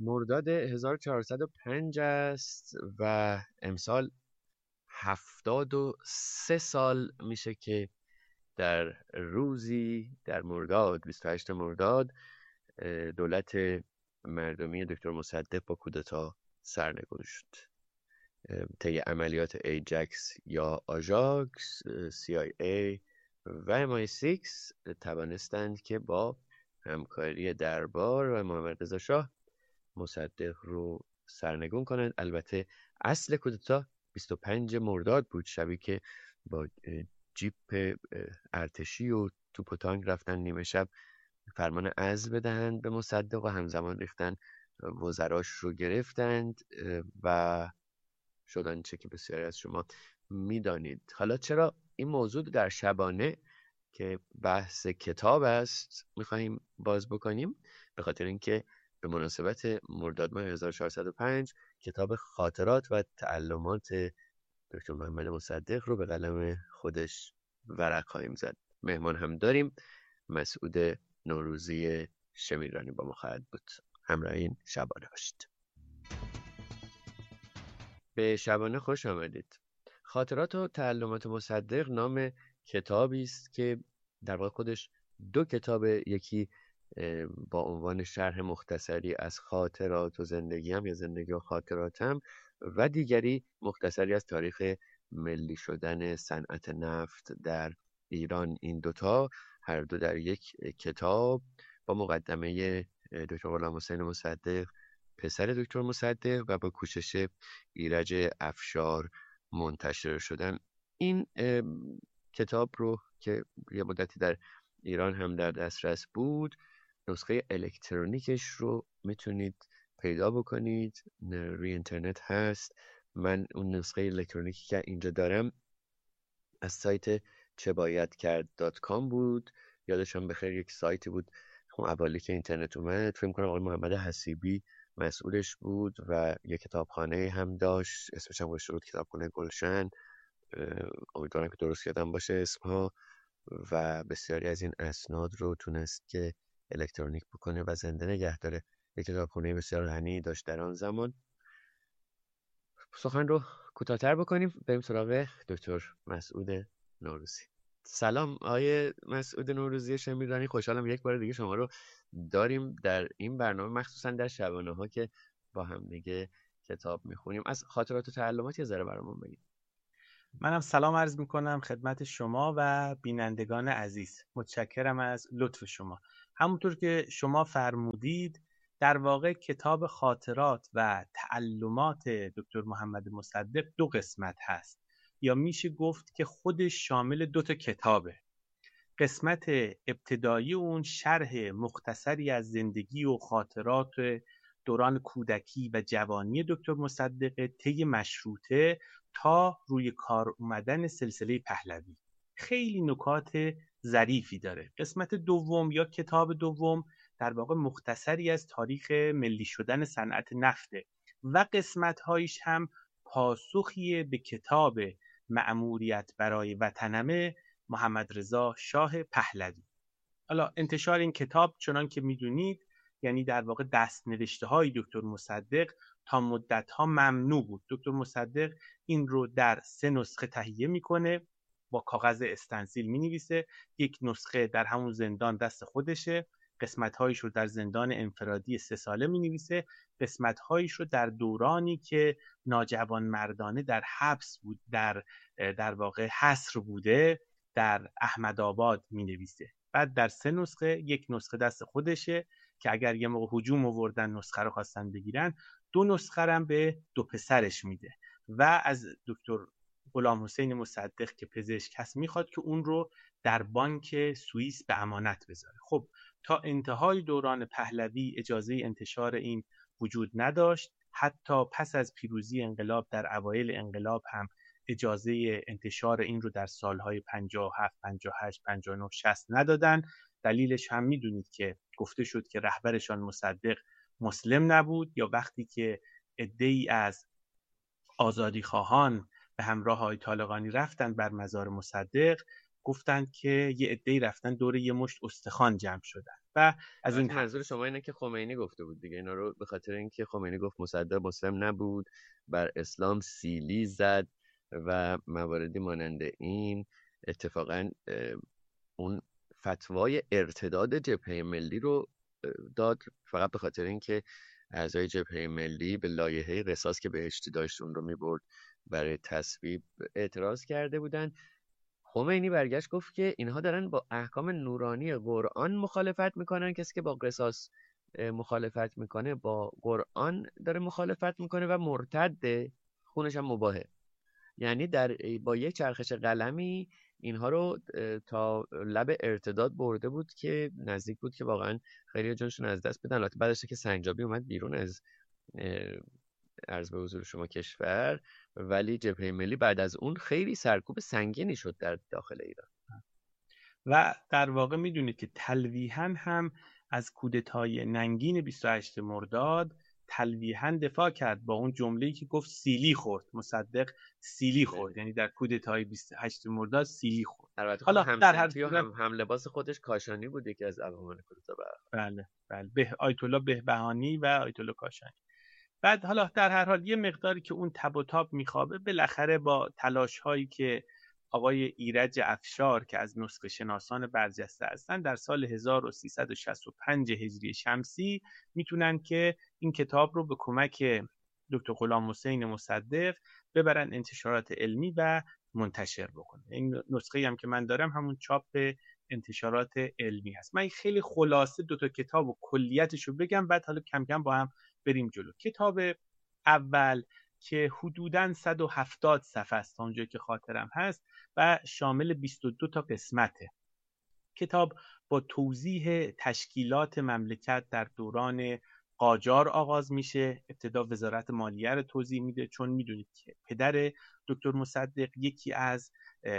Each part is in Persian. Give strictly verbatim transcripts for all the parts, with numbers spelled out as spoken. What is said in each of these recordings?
مرداد هزار و چهارصد و پنج است و امسال هفتاد و سه سال میشه که در روزی در مرداد بیست و هشتم مرداد دولت مردمی دکتر مصدق با کودتا سرنگون شد. طی عملیات ایجکس یا آژاکس، سی آی ای و ام آی شش توانستند که با همکاری دربار و محمد رضا شاه مصدق رو سرنگون کنند. البته اصل کودتا بیست و پنجم مرداد بود، شبی که با جیپ ارتشی و توپ و تانک رفتن نیمه شب فرمان عزل بدهند به مصدق و همزمان ریختن وزراش رو گرفتند و شدن چه که بسیاری از شما میدانید. حالا چرا این موضوع در شبانه که بحث کتاب است میخواهیم باز بکنیم؟ به خاطر اینکه به مناسبت مرداد ماه هزار و چهارصد و پنج کتاب خاطرات و تعلمات دکتر محمد مصدق رو به قلم خودش ورق خواهیم زد. مهمان هم داریم، مسعود نوروزی شمیرانی با ما خواهد بود. همراه این شبانه باشید. به شبانه خوش آمدید. خاطرات و تعلمات مصدق نام کتابی است که در واقع خودش دو کتاب، یکی با عنوان شرح مختصری از خاطرات و زندگیم یا زندگی و خاطراتم و دیگری مختصری از تاریخ ملی شدن صنعت نفت در ایران. این دوتا هر دو در یک کتاب با مقدمه دکتر غلامحسین مصدق پسر دکتر مصدق و با کوشش ایرج افشار منتشر شدن. این کتاب رو که یه مدتی در ایران هم در دسترس بود، نسخه الکترونیکش رو میتونید پیدا بکنید، روی اینترنت هست. من اون نسخه الکترونیکی که اینجا دارم از سایت چه باید کرد دات کام بود. یادشم بخیر یک سایتی بود اون اولی که اینترنت اومد، فکر کنم آقای محمد حسیبی مسئولش بود و یک کتابخانه هم داشت، اسمش هم گذاشته بود کتابخانه گلشن. امیدوارم که درست یادم باشه اسمها. و بسیاری از این اسناد رو تونست که الکترونیک بکنه و زنده نگه داره. یک کتابخانه بسیار غنی داشت در آن زمان. سخن رو کوتاه‌تر بکنیم، بریم سراغ دکتر مسعود نوروزی. سلام آقای مسعود نوروزی شمیرانی، خوشحالم یک بار دیگه شما رو داریم در این برنامه، مخصوصا در شبانه ها که با هم دیگه کتاب میخونیم. از خاطرات و تعلمات یه ذره برامون بگید. منم سلام عرض میکنم خدمت شما و بینندگان عزیز. متشکرم از لطف شما. همونطور که شما فرمودید، در واقع کتاب خاطرات و تعلمات دکتر محمد مصدق دو قسمت هست، یا میشه گفت که خودش شامل دو تا کتابه. قسمت ابتدایی اون شرح مختصری از زندگی و خاطرات دوران کودکی و جوانی دکتر مصدق طی مشروطه تا روی کار اومدن سلسله پهلوی. خیلی نکات ظریفی داره. قسمت دوم یا کتاب دوم در واقع مختصری از تاریخ ملی شدن صنعت نفته و قسمت‌هایش هم پاسخی به کتاب مأموریت برای وطنمه محمد رضا شاه پهلوی. حالا انتشار این کتاب چنان که میدونید، یعنی در واقع دست نوشته های دکتر مصدق تا مدت ها ممنوع بود. دکتر مصدق این رو در سه نسخه تهیه میکنه، با کاغذ استنسیل می نویسه. یک نسخه در همون زندان دست خودشه، قسمت هایش رو در زندان انفرادی سه ساله می نویسه، قسمت هایش رو در دورانی که ناجوان مردانه در حبس بود، در در واقع حصر بوده، در احمدآباد می نویسه. بعد در سه نسخه، یک نسخه دست خودشه که اگر یه موقع هجوم آوردن نسخه رو خواستن بگیرن، دو نسخه هم به دو پسرش میده و از دکتر غلامحسین مصدق که پزشک هست میخواد که اون رو در بانک سوئیس به امانت بذاره. خب تا انتهای دوران پهلوی اجازه انتشار این وجود نداشت. حتی پس از پیروزی انقلاب در اوایل انقلاب هم اجازه انتشار این رو در سالهای پنجاه و هفت، پنجاه و هشت، پنجاه و نه، شصت ندادن. دلیلش هم میدونید که گفته شد که رهبرشان مصدق مسلم نبود، یا وقتی که عده‌ای از آزادیخواهان به همراه آقای طالقانی رفتن بر مزار مصدق، گفتند که یه عده‌ای رفتن دور یه مشت استخوان جمع شدن و از این منظور شما اینه که خمینی گفته بود دیگه اینا رو، به خاطر اینکه خمینی گفت مصدق مسلم نبود، بر اسلام سیلی زد و مواردی مانند این. اتفاقا اون فتوای ارتداد جبهه ملی رو داد فقط به خاطر اینکه اعضای جبهه ملی به لایحه قصاص که بهشتی داشت اون رو میبرد برای تصویب اعتراض کرده بودن. خمینی برگشت گفت که اینها دارن با احکام نورانی قرآن مخالفت میکنن، کسی که با قصاص مخالفت میکنه با قرآن داره مخالفت میکنه و مرتده، خونش هم مباهه. یعنی در با یک چرخش قلمی اینها رو تا لب ارتداد برده بود که نزدیک بود که واقعا خیلی جانشون از دست بدن. البته بعدش که سنجابی اومد بیرون از عرض به حضور شما کشور، ولی جبهه ملی بعد از اون خیلی سرکوب سنگینی شد در داخل ایران. و در واقع میدونید که تلویحاً هم از کودتای ننگین بیست و هشتم مرداد تلویحاً دفاع کرد با اون جمله‌ای که گفت سیلی خورد، مصدق سیلی خورد، یعنی در کودتای بیست و هشتم مرداد سیلی خورد. البته حالا هم در هر صورت هم, هم لباس خودش کاشانی بود که از عوامل کودتا. بله بله به آیت الله بهبهانی و آیت الله کاشانی. بعد حالا در هر حال یه مقداری که اون تب و تاب میخوابه، بالاخره با تلاش هایی که آقای ایرج افشار که از نسخه شناسان برجسته هستن در سال هزار و سیصد و شصت و پنج هجری شمسی میتونن که این کتاب رو به کمک دکتر غلام حسین مصدق ببرن انتشارات علمی و منتشر بکنه. این نسخه هم که من دارم همون چاپ انتشارات علمی هست. من خیلی خلاصه دو تا کتاب و کلیتش رو بگم، بعد حالا کم کم با هم بریم جلو. کتاب اول که حدوداً صد و هفتاد صفحه است اونجایی که خاطرم هست و شامل بیست و دو تا قسمته. کتاب با توضیح تشکیلات مملکت در دوران قاجار آغاز میشه. ابتدا وزارت مالیه رو توضیح میده، چون میدونید که پدر دکتر مصدق یکی از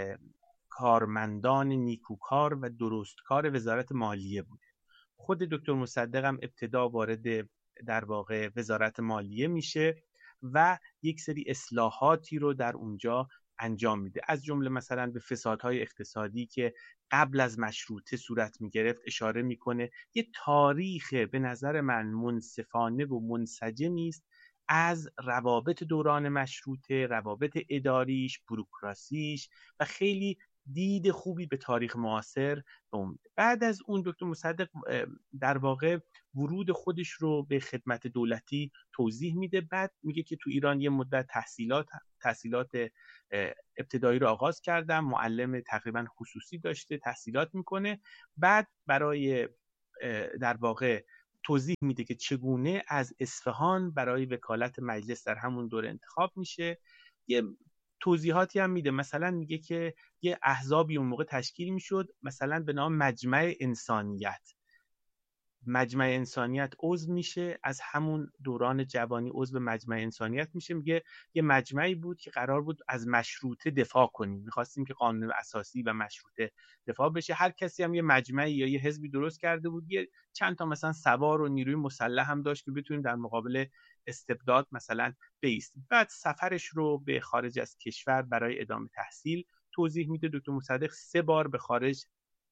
کارمندان نیکوکار و درستکار وزارت مالیه بوده. خود دکتر مصدق هم ابتدا وارد در واقع وزارت مالیه میشه و یک سری اصلاحاتی رو در اونجا انجام میده، از جمله مثلا به فسادهای اقتصادی که قبل از مشروطه صورت میگرفت اشاره میکنه. یه تاریخ به نظر من منصفانه و منسجمی است از روابط دوران مشروطه، روابط اداریش، بوروکراسیش و خیلی دید خوبی به تاریخ معاصر میده. بعد از اون دکتر مصدق در واقع ورود خودش رو به خدمت دولتی توضیح میده. بعد میگه که تو ایران یه مدت تحصیلات تحصیلات ابتدایی رو آغاز کردم، معلم تقریبا خصوصی داشته، تحصیلات میکنه. بعد برای در واقع توضیح میده که چگونه از اصفهان برای وکالت مجلس در همون دوره انتخاب میشه. یه توضیحاتی هم میده، مثلا میگه که یه احزابی اون موقع تشکیل میشد مثلا به نام مجمع انسانیت. مجمع انسانیت عضو میشه، از همون دوران جوانی عضو مجمع انسانیت میشه. میگه یه مجمعی بود که قرار بود از مشروطه دفاع کنیم، میخواستیم که قانون اساسی و مشروطه دفاع بشه. هر کسی هم یه مجمعی یا یه حزبی درست کرده بود، یه چند تا مثلا سوار و نیروی مسلح هم داشت که بتونیم در مقابل استبداد مثلا بایستیم. بعد سفرش رو به خارج از کشور برای ادامه تحصیل توضیح میده. دکتر مصدق سه بار به خارج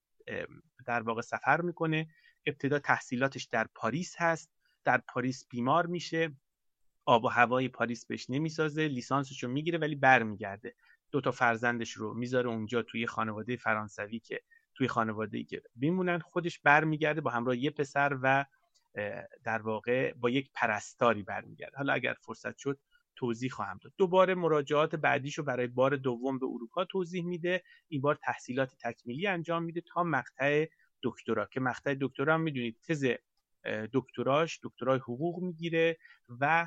در واقع سفر میکنه. ابتدا تحصیلاتش در پاریس هست، در پاریس بیمار میشه، آب و هوای پاریس بهش نمیسازه، لیسانسش رو میگیره ولی برمیگرده. دو تا فرزندش رو میذاره اونجا توی خانواده فرانسوی که توی خانواده‌ای که میمونن، خودش برمیگرده با همراه یه پسر و در واقع با یک پرستاری برمیگرده. حالا اگر فرصت شد توضیح خواهم داد. دوباره مراجعات بعدیشو برای بار دوم به اروپا توضیح میده. این بار تحصیلات تکمیلی انجام میده تا مقطع دکترا، که مقطع دکترا هم میدونید تز دکتراش دکترای حقوق میگیره و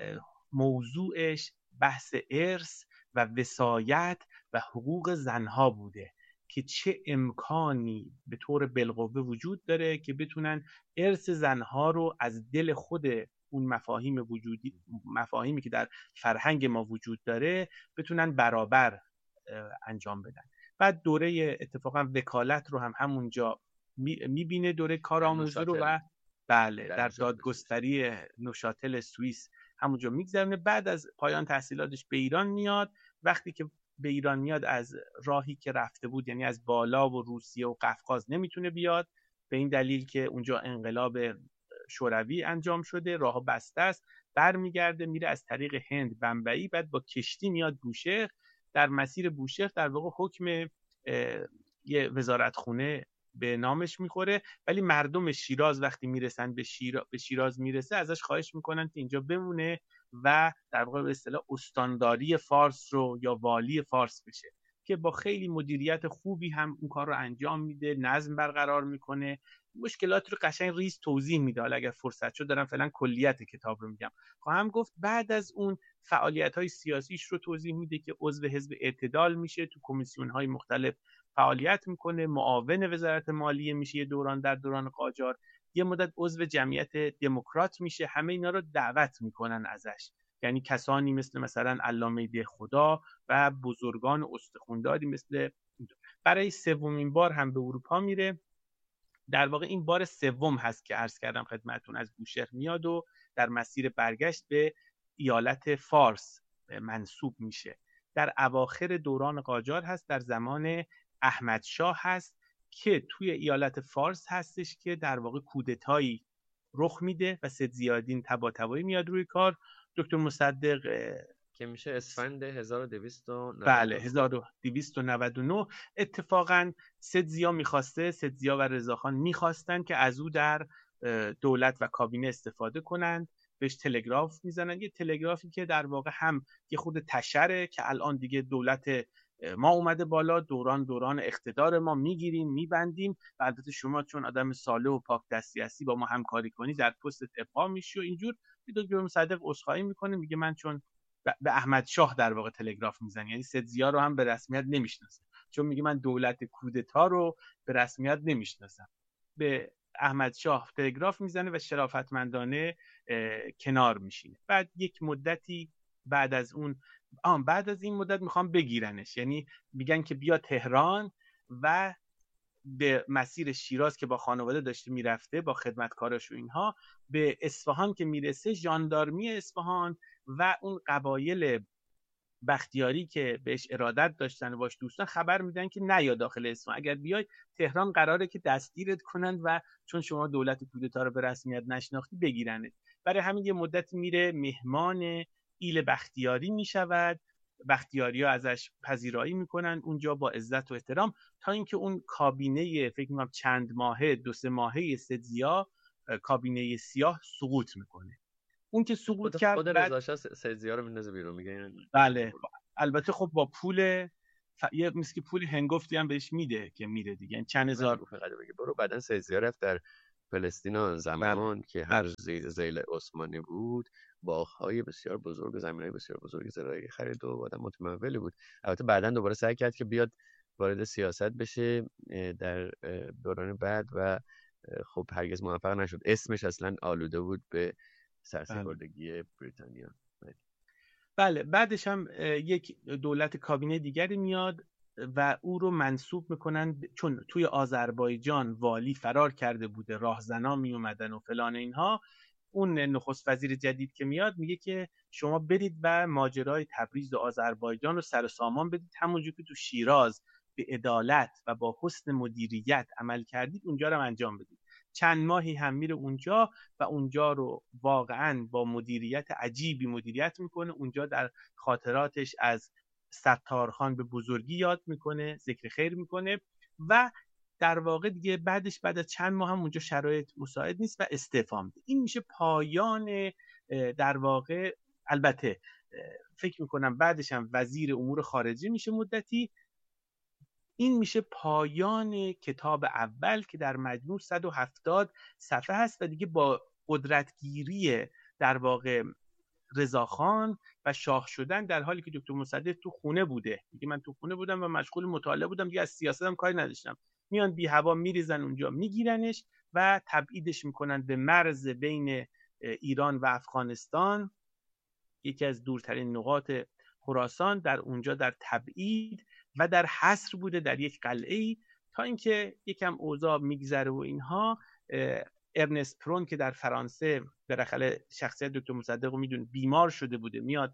موضوعش بحث ارث و وصایت و حقوق زنها بوده که چه امکانی به طور بالقوه وجود داره که بتونن ارث زنها رو از دل خود اون مفاهیم وجودی مفاهیمی که در فرهنگ ما وجود داره بتونن برابر انجام بدن. بعد دوره اتفاقا وکالت رو هم همونجا میبینه، دوره کارآموزی رو، و بله در دادگستری نوشاتل سوئیس همونجا میگذرونه. بعد از پایان تحصیلاتش به ایران میاد. وقتی که به ایران میاد از راهی که رفته بود، یعنی از بالا و روسیه و قفقاز نمیتونه بیاد، به این دلیل که اونجا انقلاب شوروی انجام شده، راه بسته است. برمیگرده میره از طریق هند بمبئی، بعد با کشتی میاد بوشهر. در مسیر بوشهر در واقع حکم یه وزارتخونه به نامش میخوره، ولی مردم شیراز وقتی میرسن به, شیرا... به شیراز میرسه ازش خواهش میکنن که اینجا بمونه و در واقع به اصطلاح استانداری فارس رو یا والی فارس بشه، که با خیلی مدیریت خوبی هم اون کار رو انجام میده، نظم برقرار میکنه، مشکلات رو قشنگ ریز توضیح میده. حالا اگر فرصت شد دارم فعلا کلیت کتاب رو میگم. خواهم گفت بعد از اون فعالیت‌های سیاسیش رو توضیح میده که عضو حزب اعتدال میشه، تو کمیسیون‌های مختلف فعالیت میکنه، معاون وزارت مالیه میشه یه دوران در دوران قاجار، یه مدت عضو جمعیت دموکرات میشه. همه اینا رو دعوت میکنن ازش، یعنی کسانی مثل مثلا علامه دهخدا و بزرگان استخونداری مثل. برای سومین بار هم به اروپا میره. در واقع این بار سوم هست که عرض کردم خدمتتون، از بوشهر میاد و در مسیر برگشت به ایالت فارس منصوب میشه. در اواخر دوران قاجار هست، در زمان احمد شاه هست که توی ایالت فارس هستش که در واقع کودتایی رخ میده و سید زیادین طباطبایی میاد روی کار. دکتر مصدق که میشه اسفند هزار و دویست و نود و نه. بله هزار و دویست و نود و نه. اتفاقا سید زیا میخواسته، سید زیا و رضاخان میخواستن که از او در دولت و کابینه استفاده کنند، بهش تلگراف میزنن، یه تلگرافی که در واقع هم یه خود تشره که الان دیگه دولت ما اومده بالا، دوران دوران اقتدار ما میگیریم میبندیم و البته شما چون آدم صالح و پاک دستی هستی با ما همکاری کنی در پست ابقا میشی و اینجور. دکتر مصدق عذرخواهی میکنه، میگه من چون به احمد شاه در واقع تلگراف میزنه، یعنی سید ضیا رو هم به رسمیت نمیشناسه، چون میگه من دولت کودتا رو به رسمیت نمیشناسم. به احمد شاه تلگراف میزنه و شرافتمندانه کنار میشینه. بعد یک مدتی بعد از اون آن بعد از این مدت میخوام بگیرنش، یعنی میگن که بیا تهران و به مسیر شیراز که با خانواده داشته میرفته با خدمتکاراش و اینها، به اصفهان که میرسه ژاندارمی اصفهان و اون قبایل بختیاری که بهش ارادت داشتن و باش دوستان خبر میدن که نیا داخل اصفهان، اگر بیای تهران قراره که دستگیرت کنن و چون شما دولت کودتا رو به رسمیت نشناختی بگیرنت. برای همین یه مدت میره مهمان ایل بختیاری میشود، بختیاری ها ازش پذیرایی میکنن اونجا با عزت و احترام، تا اینکه اون کابینه فکر میکنم چند ماهه دو سه ماهه سید ضیا، کابینه سیاه سقوط میکنه. اون که سقوط کرد خود رضا شاه سید ضیا رو میندازه بیرون، میگه بله البته خب با پول ف... یه مسکی پول هنگفتی هم بهش میده که میره دیگه، یعنی چند هزار فقط بگه برو. بعدن سید ضیا رفت در فلسطین آن زمان بله. که هر زیر ذیل عثمانی بود باغ‌های بسیار بزرگ و زمین‌های بسیار بزرگ زراعی خرید و آدم متمولی بود. البته بعداً دوباره سعی کرد که بیاد وارد سیاست بشه در دوران بعد و خب هرگز موفق نشد. اسمش اصلا آلوده بود به سرسپردگی بریتانیا. بله بعدش هم یک دولت کابینه دیگری میاد و او رو منصوب میکنن، چون توی آذربایجان والی فرار کرده بوده، راهزنا می اومدن و فلان اینها. اون نخست وزیر جدید که میاد میگه که شما برید و ماجرای تبریز و آذربایجان رو سر و سامان بدید، همونجور که تو شیراز به عدالت و با حسن مدیریت عمل کردید اونجا رو انجام بدید. چند ماهی هم میره اونجا و اونجا رو واقعاً با مدیریت عجیبی مدیریت میکنه. اونجا در خاطراتش از ستارخان به بزرگی یاد میکنه، ذکر خیر میکنه و در واقع دیگه بعدش بعد از چند ماه هم اونجا شرایط مساعد نیست و استعفا میده. این میشه پایان در واقع. البته فکر میکنم بعدش هم وزیر امور خارجه میشه مدتی. این میشه پایان کتاب اول که در مجموع صد و هفتاد صفحه هست و دیگه با قدرتگیری در واقع رضاخان و شاه شدن، در حالی که دکتر مصدق تو خونه بوده، دیگه من تو خونه بودم و مشغول مطالعه بودم، دیگه از سیاست هم کاری نداشتم، میان بی هوا میریزن اونجا میگیرنش و تبعیدش میکنن به مرز بین ایران و افغانستان، یکی از دورترین نقاط خراسان، در اونجا در تبعید و در حصر بوده در یک قلعه‌ای، تا اینکه یکم اوضاع میگذره و اینها. ارنست پرون که در فرانسه بالاخره شخصیت دکتر مصدق رو میدون بیمار شده بوده، میاد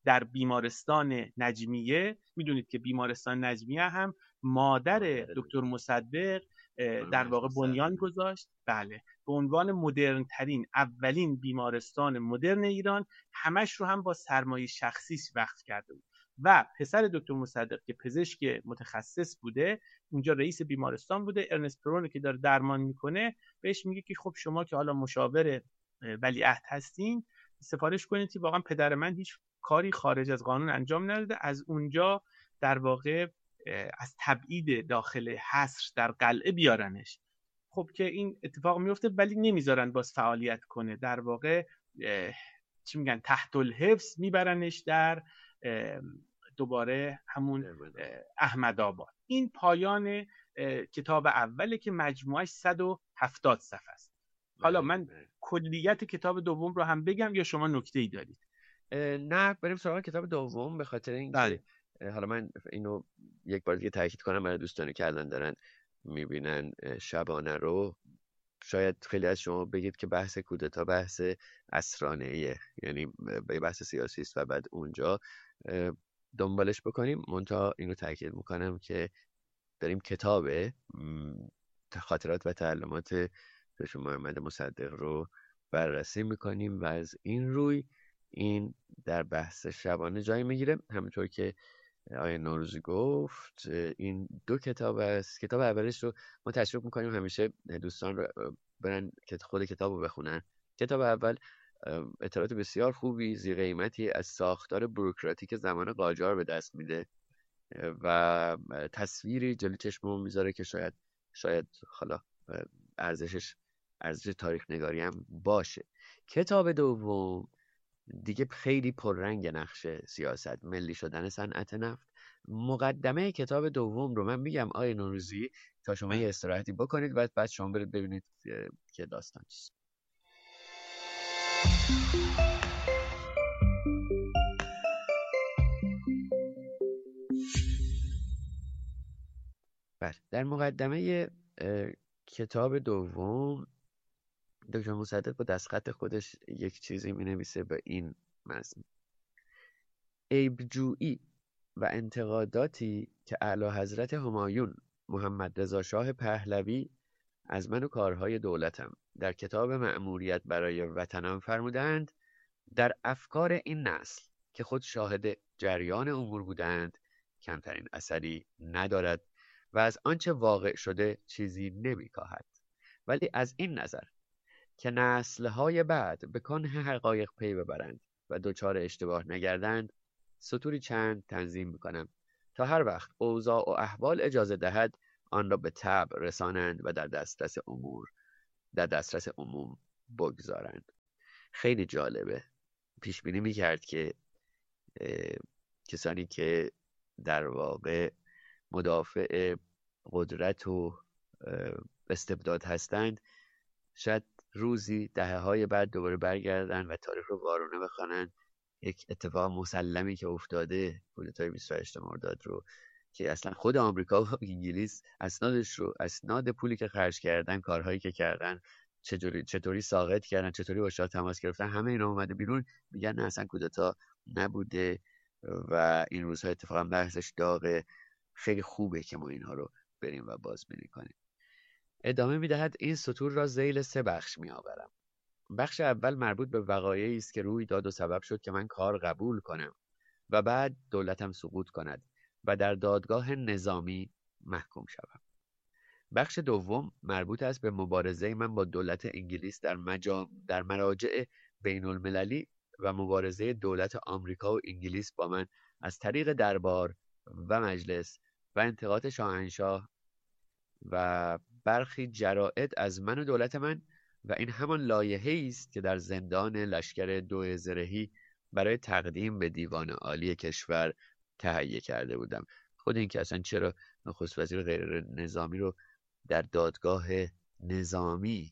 در بیمارستان نجمیه، میدونید که بیمارستان نجمیه هم مادر دکتر مصدق در واقع بنیان گذاشت، بله، به عنوان مدرن ترین اولین بیمارستان مدرن ایران، همش رو هم با سرمایه شخصیش وقف کرده بود و پسر دکتر مصدق که پزشک متخصص بوده اونجا رئیس بیمارستان بوده. ارنست پرون که داره درمان میکنه بهش میگه که خب شما که حالا مشاور ولیعهد هستین سفارش کنید که واقعا پدر من هیچ کاری خارج از قانون انجام نداده. از اونجا در واقع از تبعید داخل حصر در قلعه بیارنش. خب که این اتفاق میفته ولی نمیذارن باز فعالیت کنه، در واقع چی میگن تحت الحفظ میبرنش در دوباره همون احمدآباد. این پایان کتاب اوله که مجموعش صد و هفتاد صفحه است. حالا من کلیت کتاب دوم رو هم بگم یا شما نکته‌ای دارید؟ نه بریم سراغ کتاب دوم، به خاطر اینکه حالا من اینو یک بار دیگه تاکید کنم برای دوستانی که الان دارن میبینن شبانه رو، شاید خیلی از شما بگید که بحث کودتا بحث عصرانه‌ایه، یعنی به بحث سیاسی است و بعد اونجا دنبالش بکنیم. منتها اینو تاکید میکنم که داریم کتاب خاطرات و تعلمات دکتر محمد مصدق رو بررسی میکنیم و از این روی این در بحث شبانه جای میگیره. همونطور که آقای نوروزی گفت این دو کتاب است. کتاب اولش رو ما تشویق میکنیم همیشه دوستان رو برن که خود کتاب رو بخونن. کتاب اول اطلاعات بسیار خوبی زی قیمتی از ساختار بوروکراتیک زمان قاجار به دست میده و تصویری جلوی چشممون میذاره که شاید شاید حالا ارزشش ارزش تاریخ نگاری هم باشه. کتاب دوم دیگه خیلی پررنگ نقش سیاست، ملی شدن صنعت نفت. مقدمه کتاب دوم رو من میگم آقای نوروزی تا شما یه استراحتی بکنید و بعد شما برید ببینید که داستان چیست. بله، در مقدمه کتاب دوم دکتر مصدق با دستخط خودش یک چیزی می نویسه به این مضمون: عیب‌جویی و انتقاداتی که اعلی حضرت همایون محمد رضا شاه پهلوی از من و کارهای دولتم در کتاب مأموریت برای وطنم فرمودند، در افکار این نسل که خود شاهد جریان امور بودند کمترین اثری ندارد و از آنچه واقع شده چیزی نمی‌کاهد. ولی از این نظر که نسل‌های بعد به کنه حقایق پی ببرند و دچار اشتباه نگردند، سطوری چند تنظیم می‌کنم تا هر وقت اوضاع و احوال اجازه دهد آن را به طبع رسانند و در دسترس امور در دسترس عموم بگذارند. خیلی جالبه. پیش بینی می‌کرد که کسانی که در واقع مدافع قدرت و استبداد هستند شاید روزی دهه‌های بعد دوباره برگردن و تاریخ رو وارونه بخوانن. یک اتفاق مسلمی که افتاده کودتای بیست و هشتم مرداد رو که اصلا خود آمریکا و انگلیس اسنادش رو اسناد پولی که خرج کردن، کارهایی که کردن، چطوری چطوری ساقط کردن، چطوری با شاه تماس گرفتن، همه اینا اومده بیرون میگن نه اصلا کودتا نبوده و این روزها اتفاقا بحثش داغه. خیلی خوبه که ما اینها رو بریم و بازبینی کنیم. ادامه میدهد این سطور را ذیل سه بخش میآورم. بخش اول مربوط به وقایعی است که روی داد و سبب شد که من کار قبول کنم و بعد دولتم سقوط کند و در دادگاه نظامی محکوم شوم. بخش دوم مربوط است به مبارزه من با دولت انگلیس در مجا... در مراجع بین المللی و مبارزه دولت آمریکا و انگلیس با من از طریق دربار و مجلس و انتقاد شاهنشاه و برخی جرائد از من و دولت من و این همان لایحه‌ای است که در زندان لشکر دو زرهی برای تقدیم به دیوان عالی کشور تهیه کرده بودم. خود این که اصلا چرا نخست وزیر غیر نظامی رو در دادگاه نظامی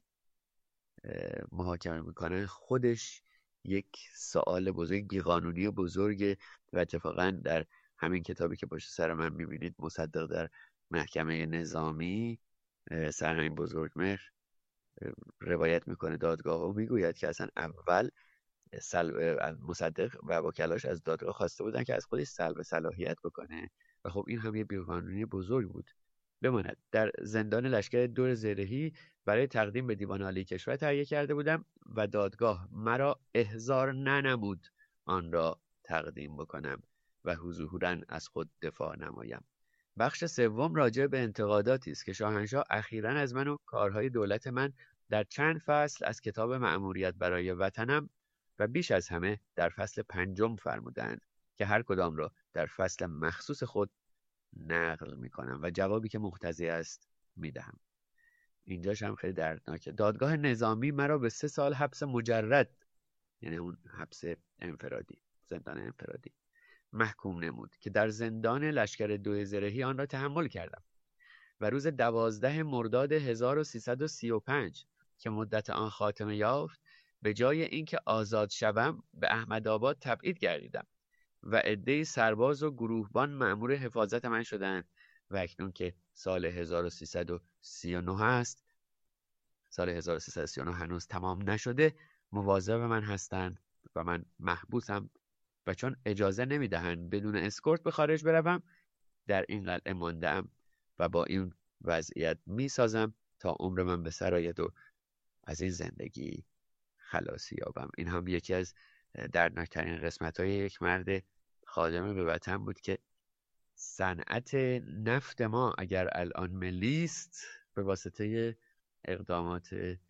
محاکمه میکنن خودش یک سوال بزرگ قانونی بزرگ و اتفاقا در همین کتابی که پشت سر من میبینید مصدق در محکمه نظامی سرهنگ بزرگمهر روایت میکنه دادگاه و میگوید که اصلا اول سلب مصدق و وکلاش از دادگاه خواسته بودن که از خودش سلب صلاحیت بکنه و خب این هم یه بی‌قانونی بزرگ بود. بماند در زندان لشکر دور زرهی برای تقدیم به دیوان عالی کشور تهیه کرده بودم و دادگاه مرا احضار ننمود آن را تقدیم بکنم و حضوراً از خود دفاع نمایم. بخش سوم راجع به انتقاداتی است که شاهنشاه اخیراً از من و کارهای دولت من در چند فصل از کتاب مأموریت برای وطنم و بیش از همه در فصل پنجم فرمودند که هر کدام را در فصل مخصوص خود نقل میکنم و جوابی که مقتضی است میدهم. اینجاش هم خیلی دردناکه. دادگاه نظامی مرا به سه سال حبس مجرد، یعنی اون حبس انفرادی، زندان انفرادی، محکوم نمود که در زندان لشکر دو زرهی آن را تحمل کردم و روز دوازده مرداد هزار و سیصد و سی و پنج که مدت آن خاتمه یافت، به جای اینکه آزاد شوم به احمدآباد تبعید گردیدم و عده‌ای سرباز و گروهبان مأمور حفاظت من شدند و اکنون که سال هزار و سیصد و سی و نه است، سال هزار و سیصد و سی و نه هنوز تمام نشده، مواظب من هستند و من محبوسم و چون اجازه نمیدهند بدون اسکورت به خارج بروم، در این قلعه مانده‌ام و با این وضعیت میسازم تا عمر من به سر آید و از این زندگی خلاصی یابم. این هم یکی از دردناکترین قسمت‌های یک مرد خادم به وطن بود که صنعت نفت ما اگر الان ملی است به واسطه اقدامات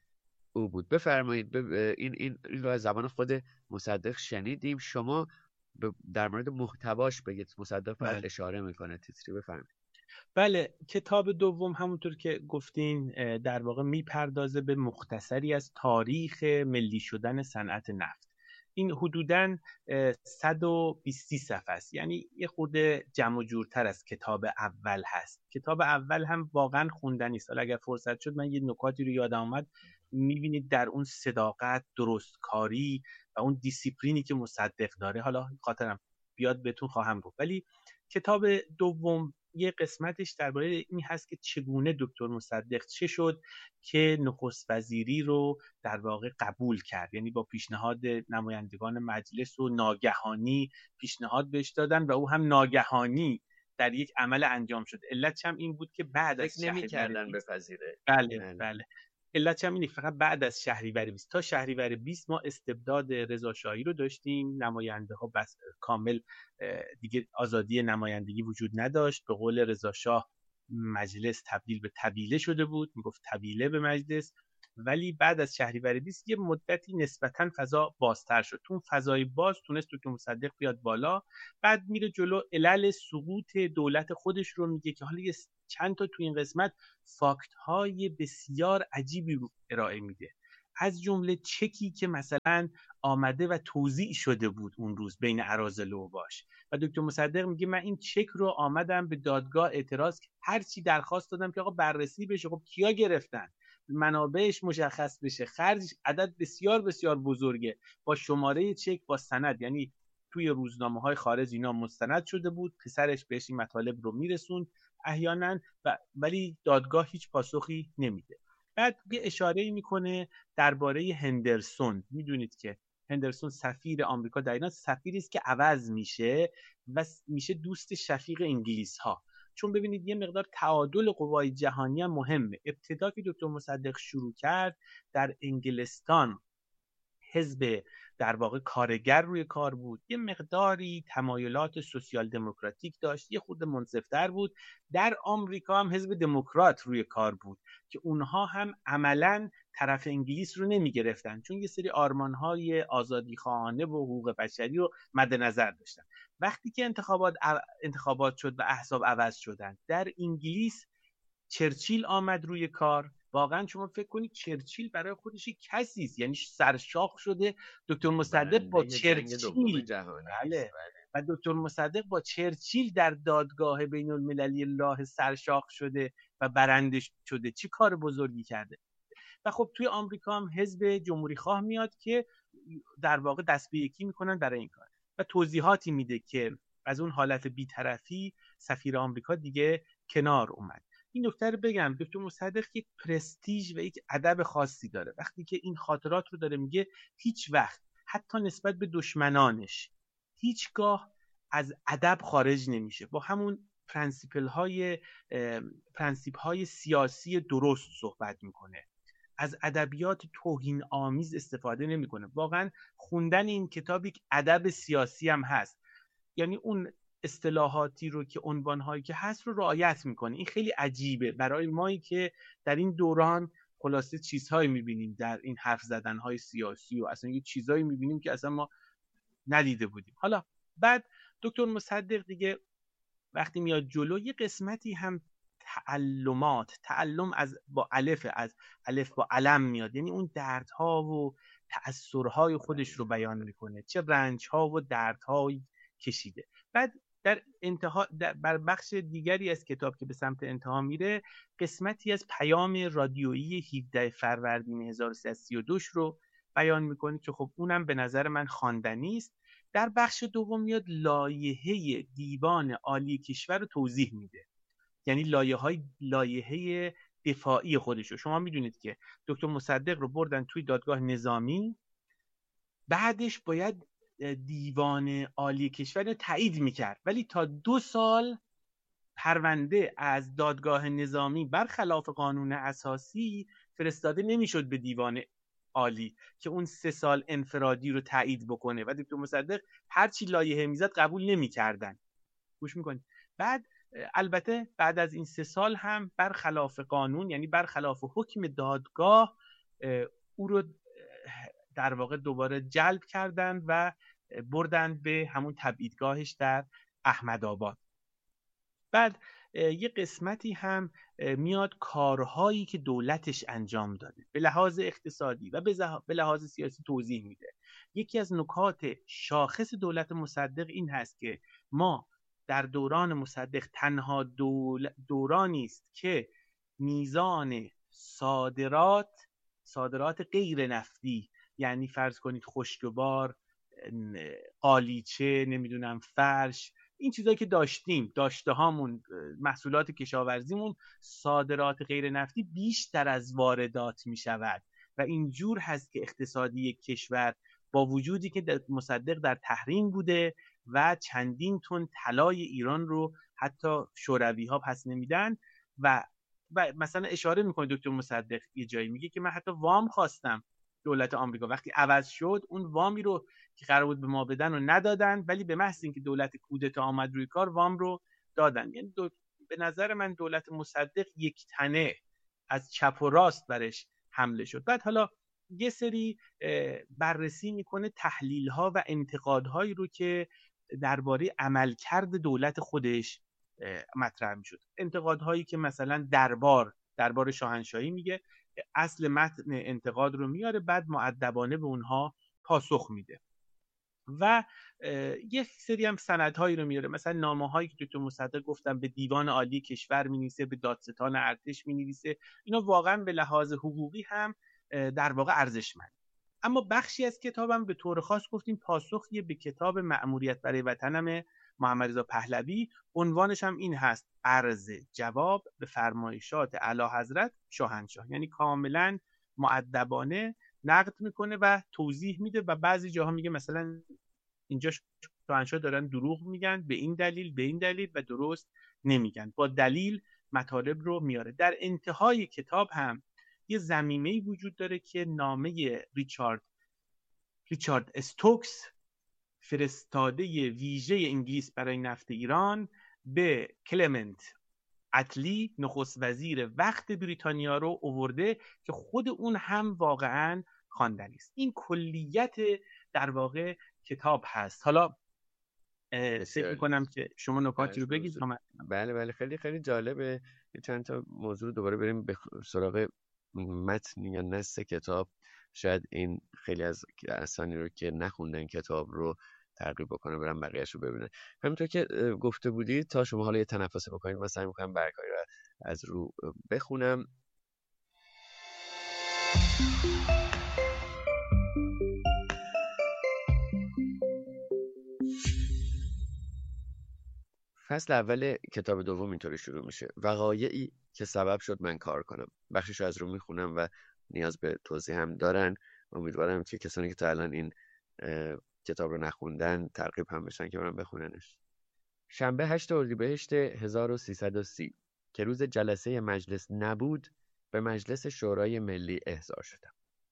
او بود. بفرمایید این این این رو از زبان خود مصدق شنیدیم. شما در مورد محتواش بگید. مصدق فقط بله. اشاره میکنه تیتری. بفرمایید. بله، کتاب دوم همونطور که گفتین در واقع میپردازه به مختصری از تاریخ ملی شدن صنعت نفت. این حدوداً صد و بیست صفحه است، یعنی یه خورده جمع و جورتر از کتاب اول هست. کتاب اول هم واقعاً خوندنی است. حالا اگر فرصت شد من یه نکاتی رو یادم اومد، میبینید در اون صداقت، درستکاری و اون دیسیپلینی که مصدق داره، حالا خاطرم بیاد بهتون خواهم گفت. ولی کتاب دوم یه قسمتش درباره این هست که چگونه دکتر مصدق چه شد که نخست وزیری رو در واقع قبول کرد، یعنی با پیشنهاد نمایندگان مجلس و ناگهانی پیشنهاد بهش دادن و او هم ناگهانی در یک عمل انجام شد. علتش هم این بود که بعد از نمی‌کردن بپذیره. بله بله, بله. علتش هم اینه فقط بعد از شهریور بیست تا شهریور بیست ما استبداد رضاشاهی رو داشتیم. نماینده ها بس کامل دیگه آزادی نمایندگی وجود نداشت. به قول رضاشاه مجلس تبدیل به طبیله شده بود، میگفت طبیله به مجلس. ولی بعد از شهریور بیست یه مدتی نسبتاً فضا بازتر شد. تو فضای باز تونست دکتر مصدق بیاد بالا. بعد میره جلو علل سقوط دولت خودش رو میگه که حالا یه چند تا تو این قسمت فاکت های بسیار عجیبی رو ارائه میده، از جمله چکی که مثلا آمده و توزیع شده بود اون روز بین اراذل و اوباش و دکتر مصدق میگه من این چک رو آمدم به دادگاه اعتراض که هر چی درخواست دادم که آقا بررسی بشه. خب کیا گرفتن؟ منابعش مشخص بشه، خرج عدد بسیار بسیار بزرگه، با شماره چک، با سند، یعنی توی روزنامه‌های خارج اینا مستند شده بود. پسرش بهش این مطالب رو میرسوند احیانا و ولی دادگاه هیچ پاسخی نمیده. بعد یه اشاره میکنه درباره هندرسون. میدونید که هندرسون سفیر آمریکا در ایران سفیری است که عوض میشه و میشه دوست شفیق انگلیس ها. چون ببینید یه مقدار تعادل قوای جهانی هم مهمه. ابتدا که دکتر مصدق شروع کرد در انگلستان حزب در واقع کارگر روی کار بود، یه مقداری تمایلات سوسیال دموکراتیک داشت، یه خود منصف‌تر بود. در آمریکا هم حزب دموکرات روی کار بود که اونها هم عملاً طرف انگلیس رو نمی گرفتن، چون یه سری آرمان‌های آزادیخواهانه و حقوق بشری رو مد نظر داشتن. وقتی که انتخابات انتخابات شد و احزاب عوض شدن در انگلیس، چرچیل آمد روی کار. واقعا شما فکر کنید چرچیل برای خودش کسی است، یعنی سرشاخ شده. دکتر مصدق با چرچیل بله و دکتر مصدق با چرچیل در دادگاه بین المللی لاهه سرشاخ شده و برنده شده. چی کار بزرگی کرده. و خب توی آمریکا هم حزب جمهوری خواه میاد که در واقع دست به یکی میکنن برای این کار و توضیحاتی میده که از اون حالت بی‌طرفی سفیر آمریکا دیگه کنار اومد. این نکته رو بگم، دکتر مصدق یک پرستیژ و یک ادب خاصی داره. وقتی که این خاطرات رو داره میگه، هیچ وقت حتی نسبت به دشمنانش هیچگاه از ادب خارج نمیشه، با همون پرنسیپل های پرنسیپ های سیاسی درست صحبت میکنه، از ادبیات توهین آمیز استفاده نمیکنه. واقعا خوندن این کتاب یک ادب سیاسی هم هست، یعنی اون اصطلاحاتی رو که عنوانهایی که هست رو رعایت میکنه. این خیلی عجیبه برای مایی که در این دوران خلاصه چیزهایی میبینیم در این حرف زدنهای سیاسی و اصلا یه چیزهایی میبینیم که اصلا ما ندیده بودیم. حالا بعد دکتر مصدق دیگه وقتی میاد جلو یه قسمتی هم تعلمات، تعلم از با الف از الف با علم میاد، یعنی اون دردها و تأثرهای خودش رو بیان میکنه، چه رنجها و دردهایی کشیده. بعد در انتها در بر بخش دیگری از کتاب که به سمت انتها میره، قسمتی از پیام رادیویی هفدهم فروردین هزار و سیصد و سی و دو رو بیان میکنه که خب اونم به نظر من خواندنی است. در بخش دوم میاد لایحه دیوان عالی کشور رو توضیح میده، یعنی لایحه‌های لایحه دفاعی خودش رو. شما میدونید که دکتر مصدق رو بردن توی دادگاه نظامی، بعدش باید دیوان عالی کشور رو تایید میکرد، ولی تا دو سال پرونده از دادگاه نظامی برخلاف قانون اساسی فرستاده نمیشد به دیوان عالی که اون سه سال انفرادی رو تایید بکنه و دکتر مصدق هر چی لایحه میزد قبول نمیکردن. گوش میکنید؟ بعد البته بعد از این سه سال هم برخلاف قانون، یعنی برخلاف حکم دادگاه، او رو در واقع دوباره جلب کردن و بردن به همون تبعیدگاهش در احمدآباد. بعد یه قسمتی هم میاد کارهایی که دولتش انجام داده به لحاظ اقتصادی و به لحاظ سیاسی توضیح میده. یکی از نکات شاخص دولت مصدق این هست که ما در دوران مصدق تنها دول... دورانی است که میزان صادرات صادرات غیر نفتی، یعنی فرض کنید خشکبار، قالیچه، نمیدونم فرش، این چیزایی که داشتیم داشته هامون، محصولات کشاورزیمون، صادرات غیر نفتی بیشتر از واردات می شود و اینجور هست که اقتصادی کشور با وجودی که مصدق در تحریم بوده و چندین تن طلای ایران رو حتی شوروی ها پس نمیدن و و مثلا اشاره میکنه دکتر مصدق یه جایی میگه که من حتی وام خواستم دولت آمریکا، وقتی عوض شد اون وامی رو که قرار بود به ما بدن رو ندادن، ولی به محض اینکه دولت کودتا آمد روی کار وام رو دادن. یعنی دو... به نظر من دولت مصدق یک تنه از چپ و راست برش حمله شد. بعد حالا یه سری بررسی میکنه تحلیل ها و انتقادهایی رو که درباره عملکرد دولت خودش مطرح میشد. انتقادهایی که مثلا دربار دربار شاهنشاهی میگه، اصل متن انتقاد رو میاره، بعد مؤدبانه به اونها پاسخ میده و یک سری هم سندهایی رو میاره، مثلا نامه‌هایی که دکتر مصدق گفتم به دیوان عالی کشور مینویسه، به دادستان ارتش مینویسه. اینا واقعا به لحاظ حقوقی هم در واقع ارزشمند. اما بخشی از کتابم به طور خاص گفتیم پاسخی به کتاب مأموریت برای وطنم محمد رضا پهلوی، عنوانش هم این هست: عرض جواب به فرمایشات اعلیحضرت شاهنشاه. یعنی کاملا مؤدبانه نقد میکنه و توضیح میده و بعضی جاها میگه مثلا اینجا شاهنشاه دارن دروغ میگن به این دلیل به این دلیل و درست نمیگن، با دلیل مطالب رو میاره. در انتهای کتاب هم یه ضمیمه‌ای وجود داره که نامه ریچارد ریچارد استوکس، فرستاده ویژه انگلیس برای نفت ایران، به کلمنت اتلی نخست وزیر وقت بریتانیا رو آورده که خود اون هم واقعاً خواندنی است. این کلیت در واقع کتاب هست. حالا فکر می‌کنم که شما نکاتی رو بگید. بله بله خیلی خیلی جالبه. چند تا موضوع رو دوباره بریم به سراغ متن یا نص کتاب. شاید این خیلی از کسانی رو که نخوندن کتاب رو ترغیب بکنه برن بقیه‌اش رو ببینن. همونطور که گفته بودید تا شما حالا یه تنفسی بکنید و سعی می‌کنم برگه‌ای رو از رو بخونم. فصل اول کتاب دوم اینطوری شروع میشه: وقایعی که سبب شد من کار کنم. بخشش رو از رو میخونم و نیاز به توضیح هم دارن. امیدوارم که کسانی که تا الان این کتاب رو نخوندن ترغیب هم بشن که برن بخوننش. شنبه هشتم اردیبهشت هزار و سیصد و سی که روز جلسه مجلس نبود، به مجلس شورای ملی احضار شدم.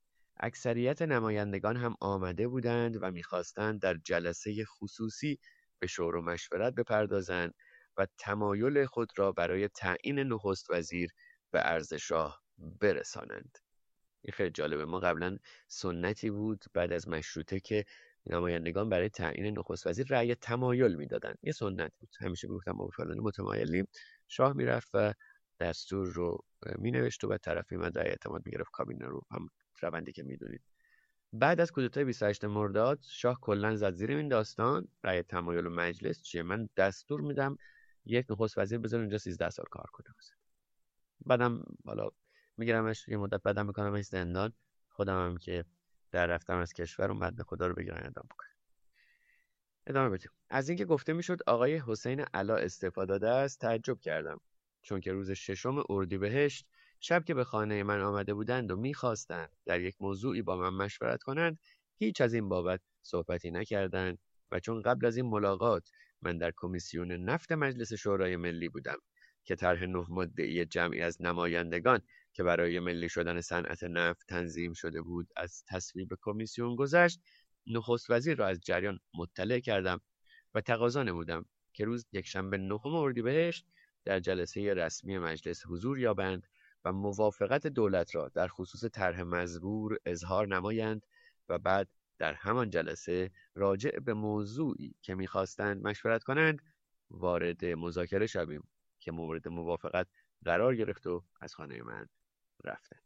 اکثریت نمایندگان هم آمده بودند و می‌خواستند در جلسه خصوصی به شور و مشورت بپردازند و تمایل خود را برای تعیین نخست وزیر به عرض شاه برسانند. این خیلی جالبه. ما قبلا سنتی بود بعد از مشروطه که نمایندگان برای تعیین نخست وزیر رأی تمایل میدادن. یه سنت بود. همیشه میگفتن ما فلان متمایلیم. شاه میرفت و دستور رو مینوشت و بعد طرف میمد رأی اعتماد میگرفت کابینه رو، هم روندی که میدونید. بعد از کودتای بیست و هشتم مرداد شاه کلا زد زیر این داستان رأی تمایل و مجلس چیه، من دستور میدم یک نخست وزیر بذار اونجا سیزده سال کار کنه. بعدم حالا میگیرمش یه مدت بعدم میکنمش زندان، خودم هم که در رفتم از کشور اون بنده خدا رو بگیرن اعدام بکنم. ادامه بدیم. از اینکه گفته میشد آقای حسین علا استعفا داده است تعجب کردم، چون که روز ششم اردیبهشت شب که به خانه من آمده بودند و میخواستند در یک موضوعی با من مشورت کنند، هیچ از این بابت صحبتی نکردند و چون قبل از این ملاقات من در کمیسیون نفت مجلس شورای ملی بودم که طرح نه ماده‌ای جمعی از نمایندگان که برای ملی شدن صنعت نفت تنظیم شده بود از تصویب کمیسیون گذشت، نخست وزیر را از جریان مطلع کردم و تقاضا نمودم که روز یکشنبه نهم اردیبهشت در جلسه رسمی مجلس حضور یابند و موافقت دولت را در خصوص طرح مزبور اظهار نمایند و بعد در همان جلسه راجع به موضوعی که می‌خواستند مشورت کنند وارد مذاکره شویم که مورد موافقت قرار گرفت و از خانه من رفتند.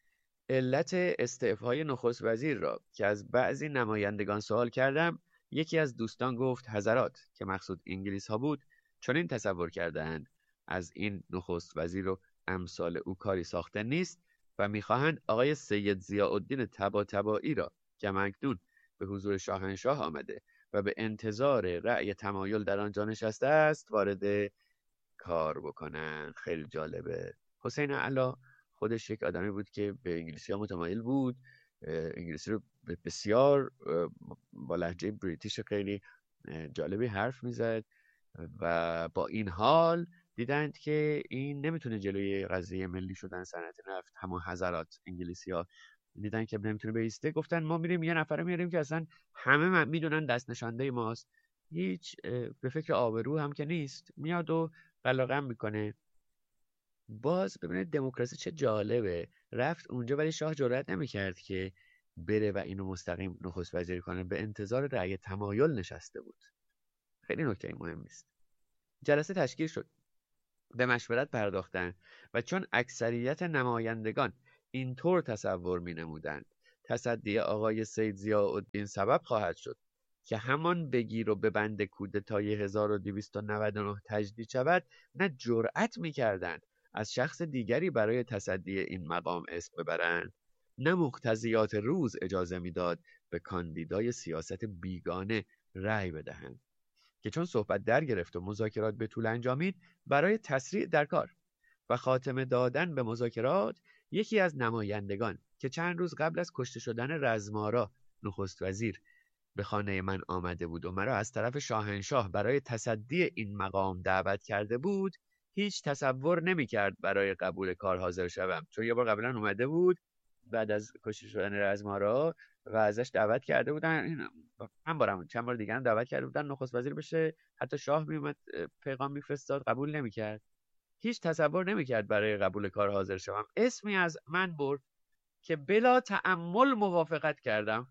علت استعفای نخست وزیر را که از بعضی نمایندگان سوال کردم، یکی از دوستان گفت حضرات که مقصود انگلیس ها بود چنین تصور کردند از این نخست وزیر و امثال او کاری ساخته نیست و میخواهند آقای سید ضیاءالدین طباطبایی را که اکنون به حضور شاهنشاه آمده و به انتظار رأی تمایل در آنجا نشسته است وارد کار بکنن. خیلی جالبه. حسین علا خودش یک آدمی بود که به انگلیسی ها متمایل بود، انگلیسی رو بسیار با لهجه بریتیش خیلی جالبی حرف میزد و با این حال دیدند که این نمیتونه جلوی قضیه ملی شدن صنعت نفت، همون حضرات انگلیسی ها دیدن که نمیتونه بایسته، گفتن ما میریم یه نفره میاریم که اصلا همه میدونن دست نشانده ماست، هیچ به فکر آبرو هم که نیست، میاد و بلاغم میکنه. باز ببینید دموکراسی چه جالبه، رفت اونجا ولی شاه جرئت نمیکرد که بره و اینو مستقیم نخست وزیری کنه، به انتظار رأی تمایل نشسته بود. خیلی نکته مهم است. جلسه تشکیل شد، به مشورت پرداختند و چون اکثریت نمایندگان اینطور تصور می نمودند تصدی آقای سید ضیاءالدین سبب خواهد شد که همان بگیر و به بند کودتای هزار و دویست و نود و نه تجدید شود، نه جرأت می کردند از شخص دیگری برای تصدی این مقام اسم ببرند، نه مقتضیات روز اجازه میداد به کاندیدای سیاست بیگانه رأی بدهند که چون صحبت در گرفت و مذاکرات به طول انجامید، برای تسریع در کار و خاتمه دادن به مذاکرات یکی از نمایندگان که چند روز قبل از کشته شدن رزمارا نخست وزیر به خانه من آمده بود و مرا از طرف شاهنشاه برای تصدی این مقام دعوت کرده بود، هیچ تصور نمی کرد برای قبول کار حاضر شوم، چون یه بار قبلا اومده بود بعد از کشته شدن رزمارا و ازش دعوت کرده بودن، هم بارم چند بار دیگه هم دعوت کرده بودن نخست وزیر بشه، حتی شاه میومد پیغام میفرستاد، قبول نمیکرد. هیچ تصور نمیکرد برای قبول کار حاضر شوم. اسمی از من برد که بلا تأمل موافقت کردم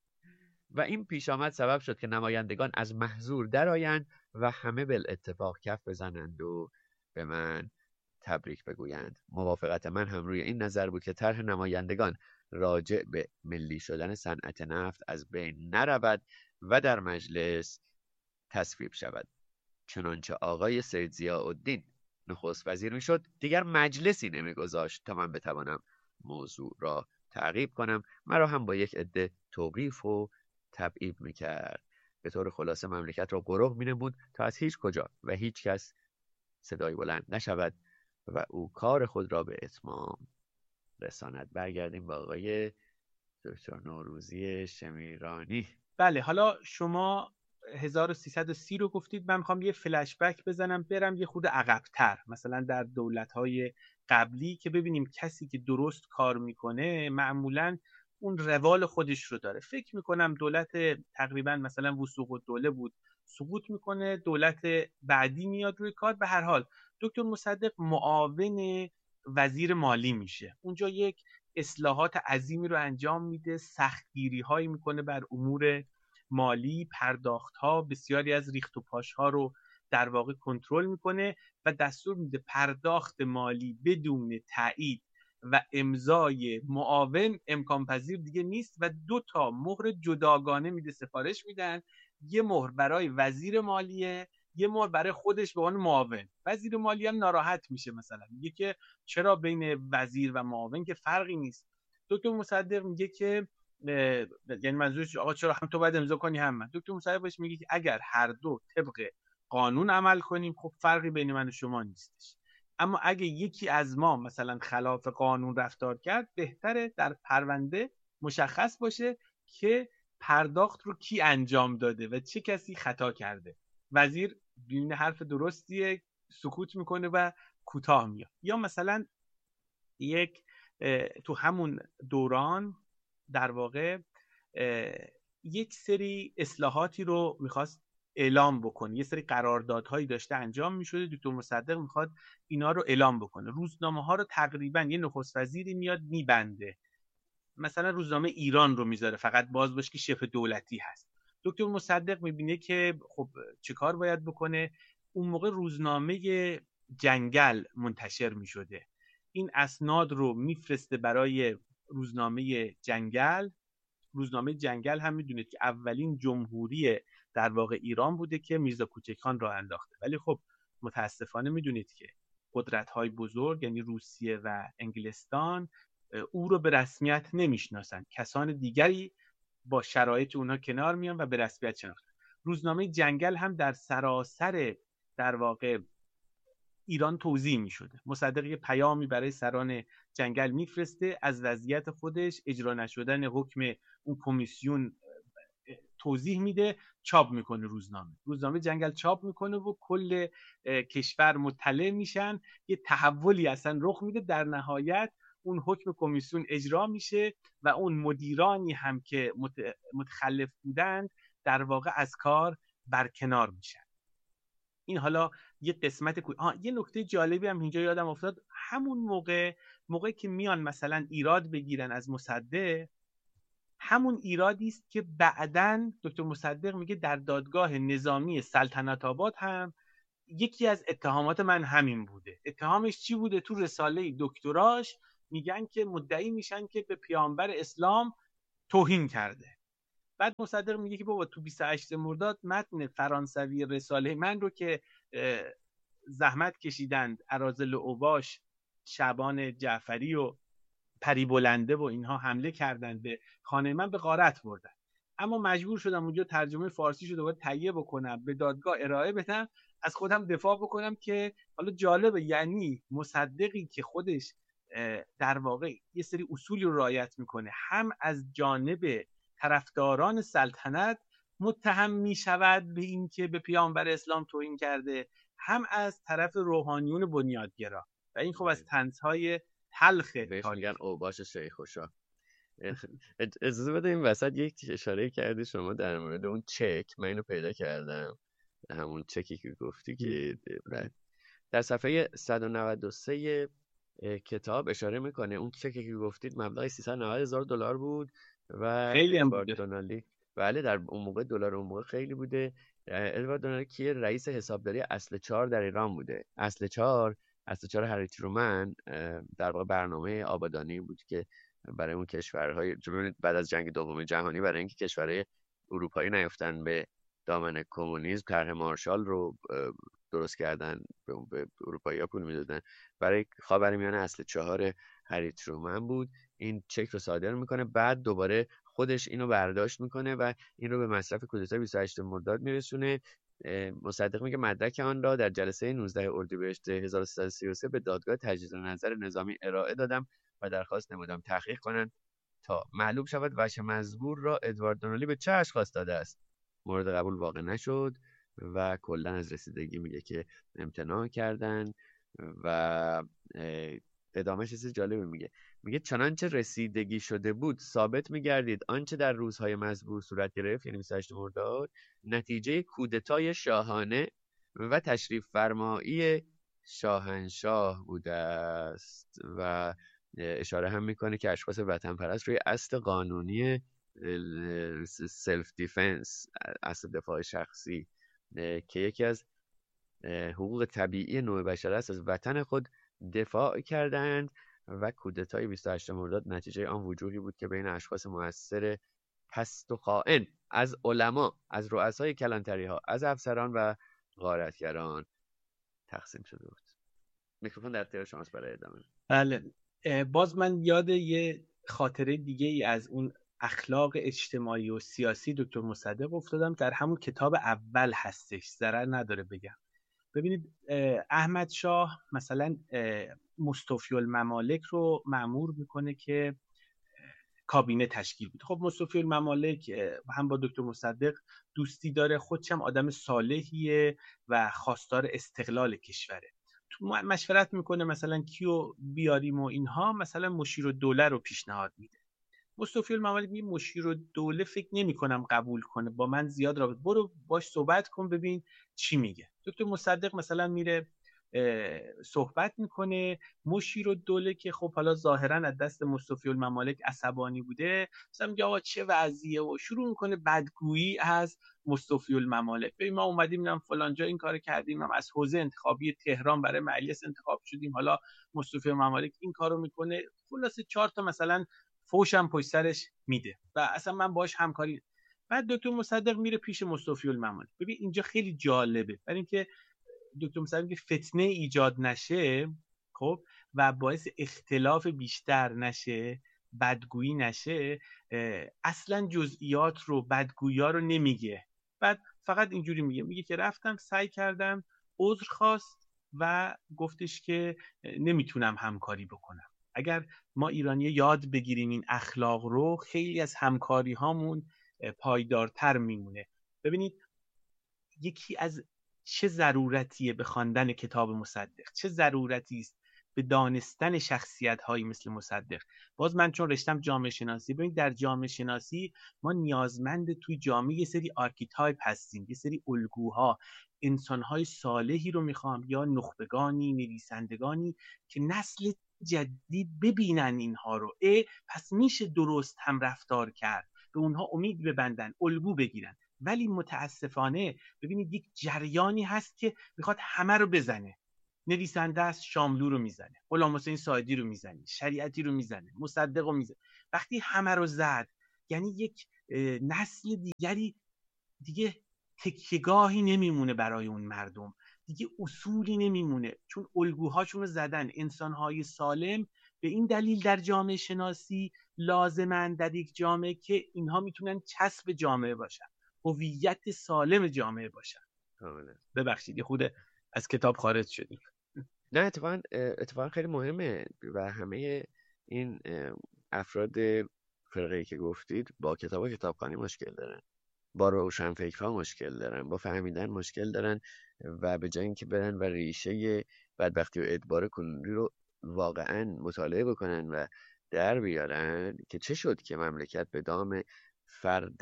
و این پیش آمد سبب شد که نمایندگان از محظور درآیند و همه بالاتفاق کف بزنند و به من تبریک بگویند. موافقت من هم روی این نظر بود که طرح نمایندگان راجع به ملی شدن صنعت نفت از بین نرود و در مجلس تصویب شود. چنانچه آقای سید ضیاءالدین نخست وزیر می شد، دیگر مجلسی نمی گذاشت تا من بتوانم موضوع را تعقیب کنم. مرا هم با یک عده توقیف و تبعیب می کرد. به طور خلاصه مملکت را گروه می نمود تا از هیچ کجا و هیچ کس صدای بلند نشود و او کار خود را به اتمام رساند. برگردیم با آقای دکتر نوروزی شمیرانی. بله، حالا شما هزار و سیصد و سی رو گفتید، من میخوام یه فلش بک بزنم، برم یه خود عقب‌تر، مثلا در دولت‌های قبلی، که ببینیم کسی که درست کار میکنه معمولاً اون روال خودش رو داره. فکر میکنم دولت تقریبا مثلا وثوق الدوله بود، سقوط میکنه، دولت بعدی میاد روی کار. به هر حال دکتر مصدق معاون وزیر مالی میشه، اونجا یک اصلاحات عظیمی رو انجام میده، سختگیری هایی میکنه بر امور مالی، پرداخت ها، بسیاری از ریخت و پاش ها رو در واقع کنترل میکنه و دستور میده پرداخت مالی بدون تایید و امضای معاون امکان پذیر دیگه نیست و دو تا مهر جداگانه میده، سفارش میدن، یه مهر برای وزیر مالیه، یه مهر برای خودش به عنوان معاون. وزیر مالی هم ناراحت میشه، مثلا میگه که چرا بین وزیر و معاون که فرقی نیست. دکتر مصدق میگه که یعنی منظورش آقا چرا هم تو باید امضا کنی هم من. دکتر مصدق بهش میگه که اگر هر دو طبق قانون عمل کنیم خب فرقی بین من و شما نیستش، اما اگه یکی از ما مثلا خلاف قانون رفتار کرد، بهتره در پرونده مشخص باشه که پرداخت رو کی انجام داده و چه کسی خطا کرده. وزیر ببینه حرف درستیه، سکوت میکنه و کوتاه میاد. یا مثلا یک تو همون دوران در واقع یک سری اصلاحاتی رو میخواست اعلام بکنه، یه سری قراردادهایی داشته انجام میشده، دکتر مصدق میخواد اینا رو اعلام بکنه. روزنامه ها رو تقریبا یه نخست وزیری میاد میبنده، مثلا روزنامه ایران رو میذاره فقط باز باشه که شبه دولتی هست. دکتر مصدق میبینه که خب چه کار باید بکنه. اون موقع روزنامه جنگل منتشر میشده، این اسناد رو میفرسته برای روزنامه جنگل. روزنامه جنگل هم میدونید که اولین جمهوری در واقع ایران بوده که میرزا کوچکخان راه انداخته، ولی خب متاسفانه میدونید که قدرت‌های بزرگ یعنی روسیه و انگلستان او رو به رسمیت نمیشناسن، کسان دیگری با شرایط اونها کنار میان و به رسمیت شناختن. روزنامه جنگل هم در سراسر در واقع ایران توزیع می شده. مصدق یه پیامی برای سران جنگل میفرسته، از وضعیت خودش، اجرا نشدن حکم اون کمیسیون توضیح میده، چاپ میکنه روزنامه. روزنامه جنگل چاپ میکنه و کل کشور مطلع میشن، یه تحولی اصلا رخ میده. در نهایت اون حکم کمیسیون اجرا میشه و اون مدیرانی هم که متخلف بودند در واقع از کار برکنار میشن. این حالا یه قسمت کوی... آه یه نکته جالبی هم اینجا یادم افتاد. همون موقع موقعی که میان مثلا ایراد بگیرن از مصدق، همون ایرادی است که بعداً دکتر مصدق میگه در دادگاه نظامی سلطنت آباد هم یکی از اتهامات من همین بوده. اتهامش چی بوده؟ تو رساله دکتراش میگن که مدعی میشن که به پیامبر اسلام توهین کرده. بعد مصدق میگه که بابا تو بیست و هشتم مرداد متن فرانسوی رساله من رو که زحمت کشیدند اراذل اوباش، شعبان جعفری و پریبلنده و اینها حمله کردند به خانه من، به غارت بردن، اما مجبور شدم اونجا ترجمه فارسی شو دوباره تهیه بکنم، به دادگاه ارائه بدم، از خودم دفاع بکنم. که حالا جالبه، یعنی مصدقی که خودش در واقع یه سری اصولی رو رعایت میکنه، هم از جانب طرفداران سلطنت متهم میشود به این که به پیامبر اسلام توهین کرده، هم از طرف روحانیون بنیادگرا. و این خب از طنزهای تلخ بهش میگن اوباش شیخ و شاه. اجازه بده این وسط یک اشاره کردی شما در مورد اون چک، من اینو پیدا کردم، همون چکی که گفتی که در صفحه صد و نود و سه کتاب اشاره میکنه اون چکی که گفتید مبلغ سیصد و نود هزار دلار بود و خیلی هم بوده. دونالی بله در اون موقع دلار اون موقع خیلی بوده. ادوارد دونالی که رئیس حسابداری اصل چهار در ایران بوده. اصل چهار اصل چهار هری ترومن در واقع برنامه آبادانی بود که برای اون کشورهای بعد از جنگ دوم جهانی برای اینکه کشورهای اروپایی نیفتن به دامن کمونیسم طرح مارشال رو درست کردن، به اروپایی‌ها پول میدادن. برای خاورمیانه اصل چهار هری ترومن بود. این چک رو صادر میکنه، بعد دوباره خودش اینو برداشت میکنه و این رو به مصرف کودتای بیست و هشتم مرداد میرسونه. مصدق میگه مدرک آن را در جلسه نوزدهم اردیبهشت هزار و سیصد و سی و سه به دادگاه تجدید نظر نظامی ارائه دادم و درخواست نمودم تحقیق کنند تا معلوم شود وجه مزبور را ادوارد دونالی به چه اشخاص داده است. مورد قبول واقع نشد و کلا از رسیدگی میگه که امتناع کردن و ادامه چیز جالبی میگه میگه چنانچه رسیدگی شده بود ثابت میگردید آنچه در روزهای مزبور صورت گرفت، یعنی بیست و هشتم مرداد، نتیجه کودتای شاهانه و تشریف فرمایی شاهنشاه بوده است و اشاره هم میکنه که اشخاص وطن پرست روی اصل قانونی سلف دیفنس، اصل دفاع شخصی که یکی از حقوق طبیعی نوع بشر است، از وطن خود دفاع کردند و کودتای بیست و هشتم مرداد نتیجه آن وجوهی بود که بین اشخاص مؤثر پست و خائن از علما، از رؤسای کلانتری ها، از افسران و غارتگران تقسیم شده بود. میکروفون در اختیار شماست برای ادامه. بله، باز من یاد یه خاطره دیگه ای از اون اخلاق اجتماعی و سیاسی دکتر مصدق افتادم، در همون کتاب اول هستش، ضرر نداره بگم. ببینید احمد شاه مثلا مستوفی الممالک رو مأمور میکنه که کابینه تشکیل بده. خب مستوفی الممالک هم با دکتر مصدق دوستی داره، خودش هم آدم صالحیه و خواستار استقلال کشوره. تو مشورت میکنه مثلا کیو بیاریم و اینها، مثلا مشیرالدوله رو پیشنهاد میده. مستوفی الممالک میگه مشیرالدوله فکر نمی‌کنم قبول کنه، با من زیاد رابطه، برو باش صحبت کن ببین چی میگه. دکتر مصدق مثلا میره صحبت میکنه، مشیرالدوله که خب حالا ظاهرا از دست مستوفی الممالک عصبانی بوده، مثلا میگه آقا چه وضعیه و شروع میکنه بدگویی از مستوفی الممالک. ببین ما اومدیم نم فلان جا این کارو کردیم، هم از حوزه انتخابی تهران برای مجلس انتخاب شدیم، حالا مستوفی الممالک این کارو میکنه، خلاص چهار تا مثلا فوشم پشت سرش میده و اصلا من باش همکاری. بعد دکتر مصدق میره پیش مستوفی الممالک. ببین اینجا خیلی جالبه، برای اینکه دکتر مصدق میگه فتنه ایجاد نشه، خب، و باعث اختلاف بیشتر نشه، بدگویی نشه، اصلا جزئیات رو، بدگویی رو نمیگه. بعد فقط اینجوری میگه میگه که رفتم سعی کردم، عذر خواست و گفتش که نمیتونم همکاری بکنم. اگر ما ایرانی یاد بگیریم این اخلاق رو، خیلی از همکاری هامون پایدارتر میمونه. ببینید یکی از چه ضرورتیه به خواندن کتاب مصدق، چه ضرورتی است به دانستن شخصیت هایی مثل مصدق. باز من چون رشتم جامعه شناسی، ببینید در جامعه شناسی ما نیازمند توی جامعه یه سری آرکیتایپ هستیم، یه سری الگوها، انسانهای صالحی رو میخوام یا نخبگانی، نویسندگانی که نسل جدید ببینن اینها رو، اه پس میشه درست هم رفتار کرد، به اونها امید ببندن، الگو بگیرن. ولی متاسفانه ببینید یک جریانی هست که میخواد همه رو بزنه. نویسنده است شاملو رو میزنه، غلام حسین ساعدی رو میزنه، شریعتی رو میزنه، مصدق رو میزنه. وقتی همه رو زد یعنی یک نسل دیگری دیگه تکیه‌گاهی نمیمونه برای اون مردم، دیگه اصولی نمیمونه، چون الگوهاشون رو زدن. انسانهای سالم به این دلیل در جامعه شناسی لازمن در یک جامعه که اینها میتونن چسب جامعه باشن، هویت سالم جامعه باشن. ببخشید یه خود از کتاب خارج شدیم. نه اتفاقا اتفاقا خیلی مهمه و همه این افراد فرقه‌ای که گفتید با کتاب و کتابخوانی مشکل دارن، با روشنفکرها مشکل دارن، با فهمیدن مشکل دارن و به جای اینکه برن و ریشه بدبختی و ادبار کنونی رو واقعا مطالعه بکنن و در بیارن که چه شد که مملکت به دام فرد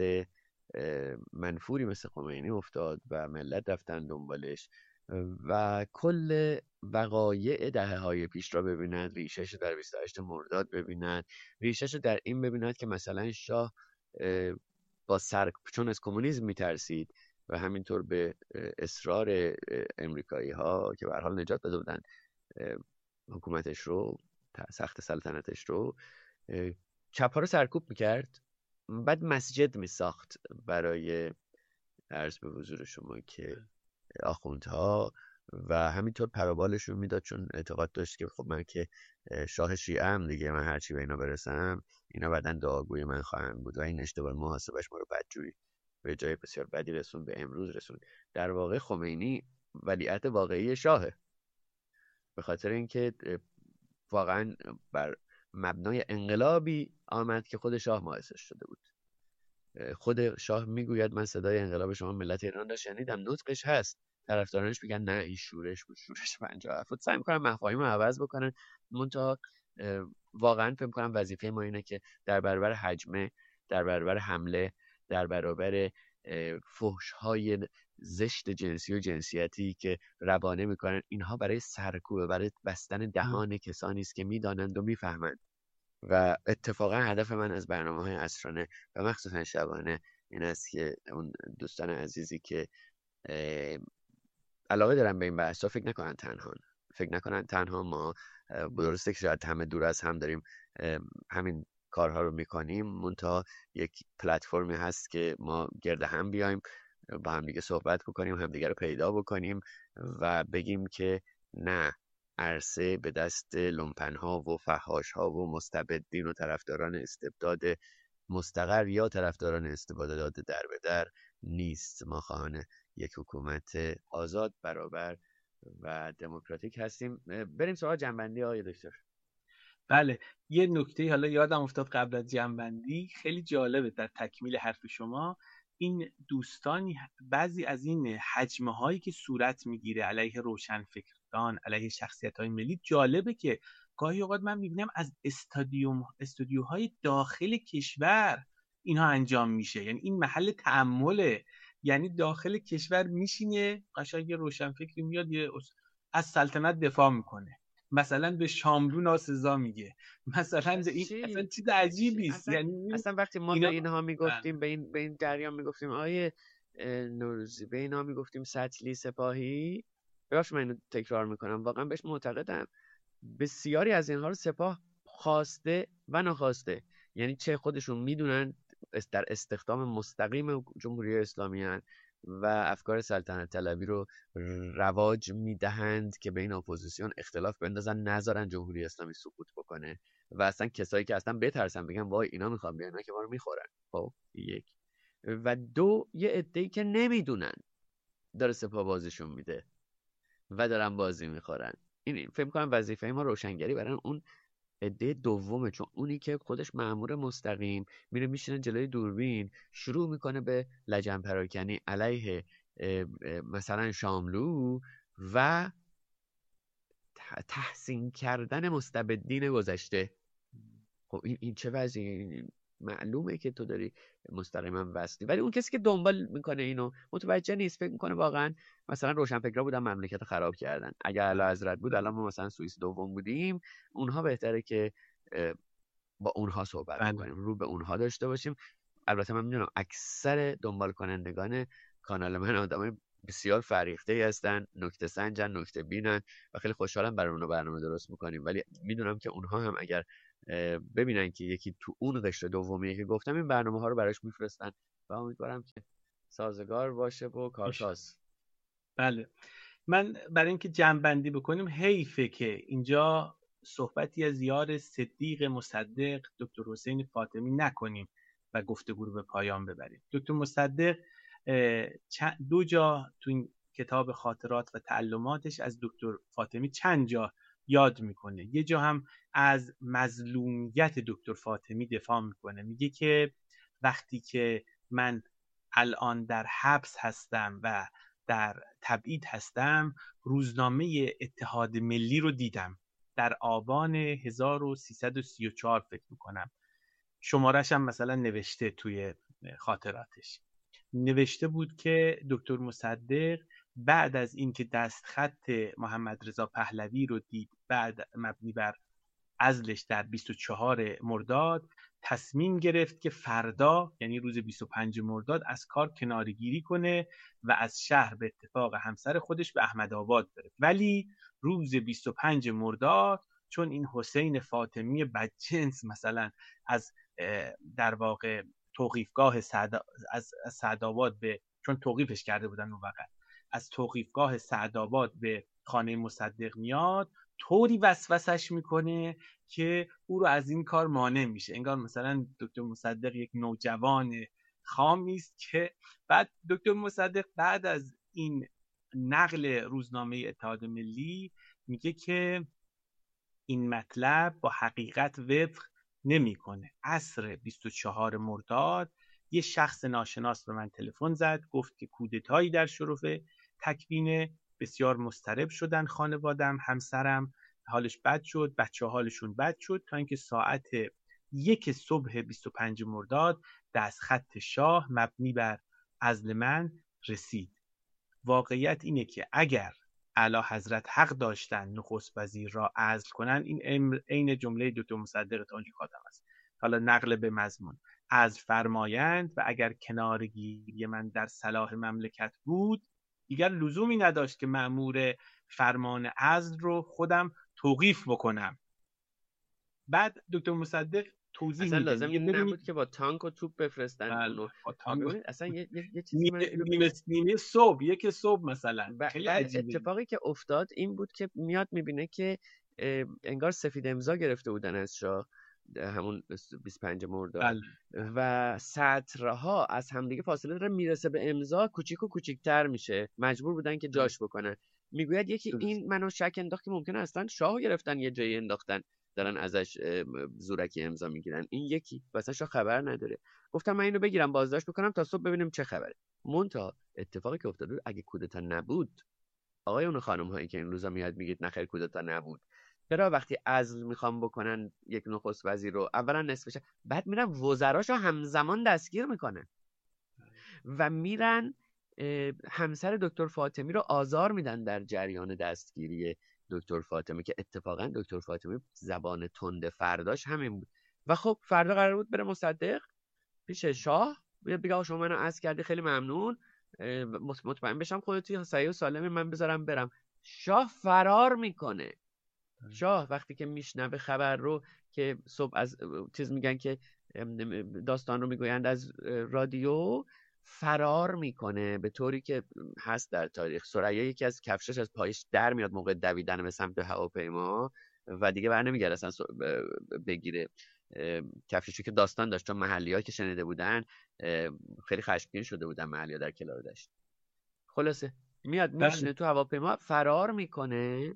منفوری مثل خمینی افتاد و ملت رفتن دنبالش و کل وقایع دهه های پیش را ببینند، ریشهش در بیست و هشتم مرداد ببینند، ریشهش در این ببینند که مثلا شاه با سر چون از کمونیسم میترسید و همینطور به اصرار امریکایی ها که به هر حال نجات داده بودن حکومتش رو، سخت سلطنتش رو، چپ ها رو سرکوب میکرد، بعد مسجد میساخت برای عرض به حضور شما که آخوندها و همینطور پروبالشون میداد، چون اعتقاد داشت که خب من که شاه شیعه ام دیگه، من هرچی به اینا برسم اینا بعداً دعاگوی من خواهند بود و این اشتباه محاسبش ما رو بدجوری به جای بسیار بدی رسون، به امروز رسون. در واقع خمینی ولیعهد واقعی شاهه، به خاطر اینکه واقعا بر مبنای انقلابی آمد که خود شاه باعثش شده بود. خود شاه میگوید من صدای انقلاب شما ملت ایران را شنیدم، نطقش هست. طرفدارانش میگن نه این شورش بود، شورش پنجاه و هفت. سعی میکنن مفاهیم رو عوض بکنن. منتها واقعا فکر میکنم وظیفه ما اینه که در برابر حجمه، در برابر حمله، در برابر فحش‌های زشت جنسی و جنسیتی که روانه میکنن، اینها برای سرکوب، برای بستن دهان کسانی است که میدانند و میفهمند. و اتفاقا هدف من از برنامه‌های عصرانه و مخصوصا شبانه این است که اون دوستان عزیزی که علاقه دارن به این بحثا فکر نکنن تنها فکر نکنن تنها ما درسته که شاید همه دور از هم داریم همین کارها رو میکنیم، منتها یک پلتفرمی هست که ما گرد هم بیایم، با هم دیگه صحبت بکنیم، همدیگه رو پیدا بکنیم و بگیم که نه، عرصه به دست لومپن‌ها و فحاش‌ها و مستبدین و طرفداران استبداد مستقر یا طرفداران استبداد در به در نیست. ما خواهان یک حکومت آزاد، برابر و دموکراتیک هستیم. بریم سراغ جنبندی آقای دکتر. بله، یه نکته حالا یادم افتاد قبل از جنبندی، خیلی جالبه در تکمیل حرف شما. این دوستانی بعضی از این حجمه هایی که صورت میگیره علیه روشنفکران، علیه شخصیت های ملی، جالبه که گاهی اوقات من میبینم از استادیوم استودیوهای داخل کشور اینها انجام میشه. یعنی این محل تأمله، یعنی داخل کشور میشینه قشنگ روشنفکری میاد یه از سلطنت دفاع میکنه، مثلا به شاملو ناسزا میگه، مثلا به این اصلا چیز عجیبی است. یعنی اصلا وقتی ما اینا... به اینها میگفتیم، به این به این جریان میگفتیم آیه نوروزی، به اینها میگفتیم سطلی سپاهی، ببخشید من اینو تکرار میکنم، واقعا بهش معتقدم. بسیاری از اینها رو سپاه خواسته و ناخواسته، یعنی چه خودشون میدونن در استخدام مستقیم جمهوری اسلامی هن و افکار سلطنت طلبی رو رواج میدهند که بین اپوزیسیون اختلاف بندازن، نذارن جمهوری اسلامی سقوط بکنه و اصلا کسایی که اصلا بترسن بگن وای اینا میخوان بیان، اینا که ما رو میخورن. خب یک و دو، یه عده‌ای که نمیدونن داره سپاه بازیشون میده و دارن بازی میخورن. این فکر کنم وظیفه ما روشنگری برای اون عده دومه، چون اونی که خودش مأمور مستقیم میره میشینه جلوی دوربین شروع میکنه به لجن پراکنی علیه مثلا شاملو و تحسین کردن مستبدین گذشته. خب این, این چه وضعی؟ معلومه که تو داری مستقیما وصلی، ولی اون کسی که دنبال میکنه اینو متوجه نیست، فکر میکنه واقعا مثلا روشنفکرا بودن مملکت خراب کردن، اگر اعلیحضرت بود الان ما مثلا سوئیس دوم بودیم. اونها بهتره که با اونها صحبت کنیم، رو به اونها داشته باشیم. البته من میدونم اکثر دنبال کنندگان کانال من آدمای بسیار فریخته هستن، نکته سنجن، نکته بینن و خیلی خوشحالم برای اونها برنامه درست میکنیم، ولی میدونم که اونها هم اگر ببینن که یکی تو اون قشر دومیه که گفتم این برنامه ها رو براش میفرستن و امیدوارم که سازگار باشه و کارساز. بله، من برای اینکه جمع‌بندی بکنیم، حیفه که اینجا صحبتی از یار صدیق مصدق دکتر حسین فاطمی نکنیم و گفتگو رو به پایان ببریم. دکتر مصدق دو جا تو این کتاب خاطرات و تعلماتش از دکتر فاطمی چند جا یاد میکنه. یه جا هم از مظلومیت دکتر فاطمی دفاع میکنه، میگه که وقتی که من الان در حبس هستم و در تبعید هستم، روزنامه اتحاد ملی رو دیدم در آبان هزار و سیصد و سی و چهار فکر میکنم، شمارش هم مثلا نوشته توی خاطراتش، نوشته بود که دکتر مصدق بعد از اینکه دستخط محمد رضا پهلوی رو دید، بعد مبنی بر عزلش در بیست و چهار مرداد، تصمیم گرفت که فردا یعنی روز بیست و پنج مرداد از کار کناره‌گیری کنه و از شهر به اتفاق همسر خودش به احمدآباد بره. ولی روز بیست و پنج مرداد چون این حسین فاطمی بدجنس مثلا از در واقع توقیفگاه سعد از سعدآباد به، چون توقیفش کرده بودن اون وقت، از توقیفگاه سعدآباد به خانه مصدق میاد، طوری وسوسش میکنه که او رو از این کار مانع میشه. انگار مثلا دکتر مصدق یک نوجوان خامی است که بعد دکتر مصدق بعد از این نقل روزنامه اتحاد ملی میگه که این مطلب با حقیقت وفق نمیکنه. عصر بیست و چهارم مرداد یه شخص ناشناس به من تلفن زد، گفت که کودتایی در شرف تکوینه، بسیار مضطرب شدن خانوادم، همسرم حالش بد شد، بچه حالشون بد شد، تا اینکه ساعت یک صبح بیست و پنجم مرداد دستخط شاه مبنی بر عزل من رسید. واقعیت اینه که اگر اعلی حضرت حق داشتن نخست وزیر را عزل کنن، این عین جمله دکتر مصدق تاجی خاتم است، حالا نقل به مضمون، عزل فرمایند و اگر کنارگیری من در صلاح مملکت بود، دیگر لزومی نداشت که مأمور فرمان عزل رو خودم توقیف بکنم. بعد دکتر مصدق توضیح اصلا میده، لازم میگه نبود ببینید که با تانک و توپ بفرستن اونو. با تانک ببینید اصلا یه, یه, یه چیزی من نیمه, نیمه, نیمه صبح، یک صبح مثلا. ب... خیلی بعد عجیبه. اتفاقی که افتاد این بود که میاد میبینه که انگار سفید امضا گرفته بودن از شاه همون بیست و پنجم مرداد و سطرها از همدیگه فاصله داره، میرسه به امضا کوچیک و کوچیکتر میشه، مجبور بودن که جاش بکنن. میگوید یکی این منو شک انداخت که ممکنه اصلا شاهو گرفتن یه جایی انداختن دارن ازش زورکی امضا میگیرن. این یکی واسه شاه خبر نداره. گفتم من اینو بگیرم بازداشت بکنم تا صبح ببینیم چه خبره. منتها اتفاقی که افتاد اگه کودتا نبود، آقایون و خانم هایی که این روزا میاد میگید نخیر کودتا نبود، چرا وقتی عزل میخوام بکنن یک نخست وزیر رو اولا نصفش، بعد میرن وزراشو همزمان دستگیر میکنن و میرن همسر دکتر فاطمی رو آزار میدن در جریان دستگیری دکتر فاطمی، که اتفاقا دکتر فاطمی زبان تند فرداش همین بود. و خب فردا قرار بود بره مصدق پیش شاه بگه شما منو عزل کردی، خیلی ممنون، مطمئن بشم خودتی صحیح و سالمی، من بذارم برم. شاه فرار میکنه. شاه وقتی که میشنوه خبر رو که صبح از چیز میگن که داستان رو میگویند از رادیو، فرار میکنه به طوری که هست در تاریخ. ثریا یکی از کفشش از پایش در میاد موقع دویدن به سمت هواپیما و دیگه بر نمیگرد اصلا بگیره کفششو، که داستان داشت چون محلی‌ها که شنیده بودن خیلی خشمگین شده بودن محلی‌ها در کنار دشت. خلاصه میاد میشینه تو هواپیما، فرار میکنه.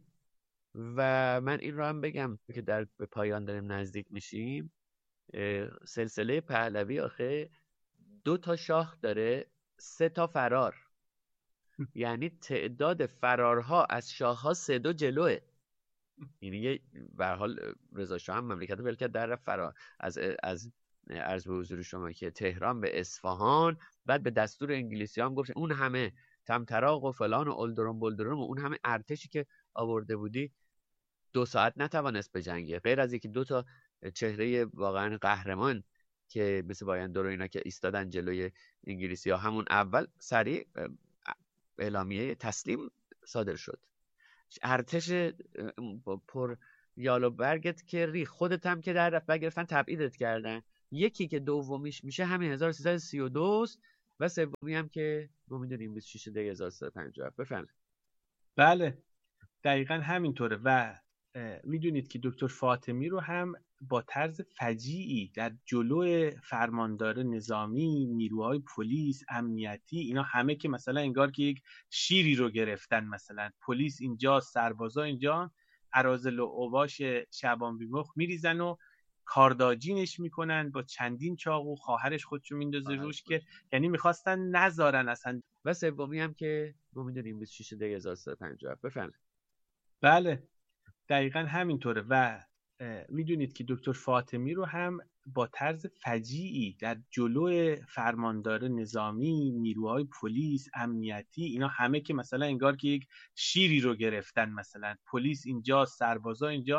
و من این رو هم بگم که در به پایان داریم نزدیک میشیم، سلسله پهلوی آخه دو تا شاه داره، سه تا فرار، یعنی تعداد فرارها از شاه‌ها سه دو جلوه. یعنی به هر حال رضا شاه هم مملکت رو ول کرد در فرار از از عرض به حضور شما که تهران به اصفهان، بعد به دستور انگلیسی هم گفت اون همه طمطراق و فلان و اولدرون بولدرون و اون همه ارتشی که آورده بودی دو ساعت نتوانست به جنگه، غیر از یکی دو تا چهره واقعا قهرمان که مثل بایندور و اینا که ایستادن جلوی انگلیسی ها، همون اول سریع اعلامیه تسلیم صادر شد. ارتش پر یال و برگت که ری، خودت هم که در رفت گرفتن تبعیدت کردن. یکی که دومیش میشه همین هزار و سیصد و سی و دو و سومی هم که ما میدونیم بیست و شش دی هزار و سیصد و پنجاه و هفت. بفرمایید. بله دقیقا همینطوره. و میدونید که دکتر فاطمی رو هم با طرز فجیعی در جلو فرماندار نظامی، نیروهای پلیس، امنیتی، اینا همه که مثلا انگار که یک شیری رو گرفتن، مثلا پلیس اینجا، سربازا اینجا، اراذل و اوباش شعبان بیمخ میریزن و کارداجینش میکنن با چندین چاقو، خواهرش خودشو میندازه روش که یعنی میخواستن نذارن اصلا. و سومی هم که ما میدونیم بیست و شش دی هزار و سیصد و پنجاه و هفت. بفرمایید. بله دقیقا همینطوره. و میدونید که دکتر فاطمی رو هم با طرز فجیعی در جلو فرماندار نظامی، نیروهای پلیس، امنیتی، اینا همه که مثلا انگار که یک شیری رو گرفتن، مثلا پلیس اینجا، سربازا اینجا،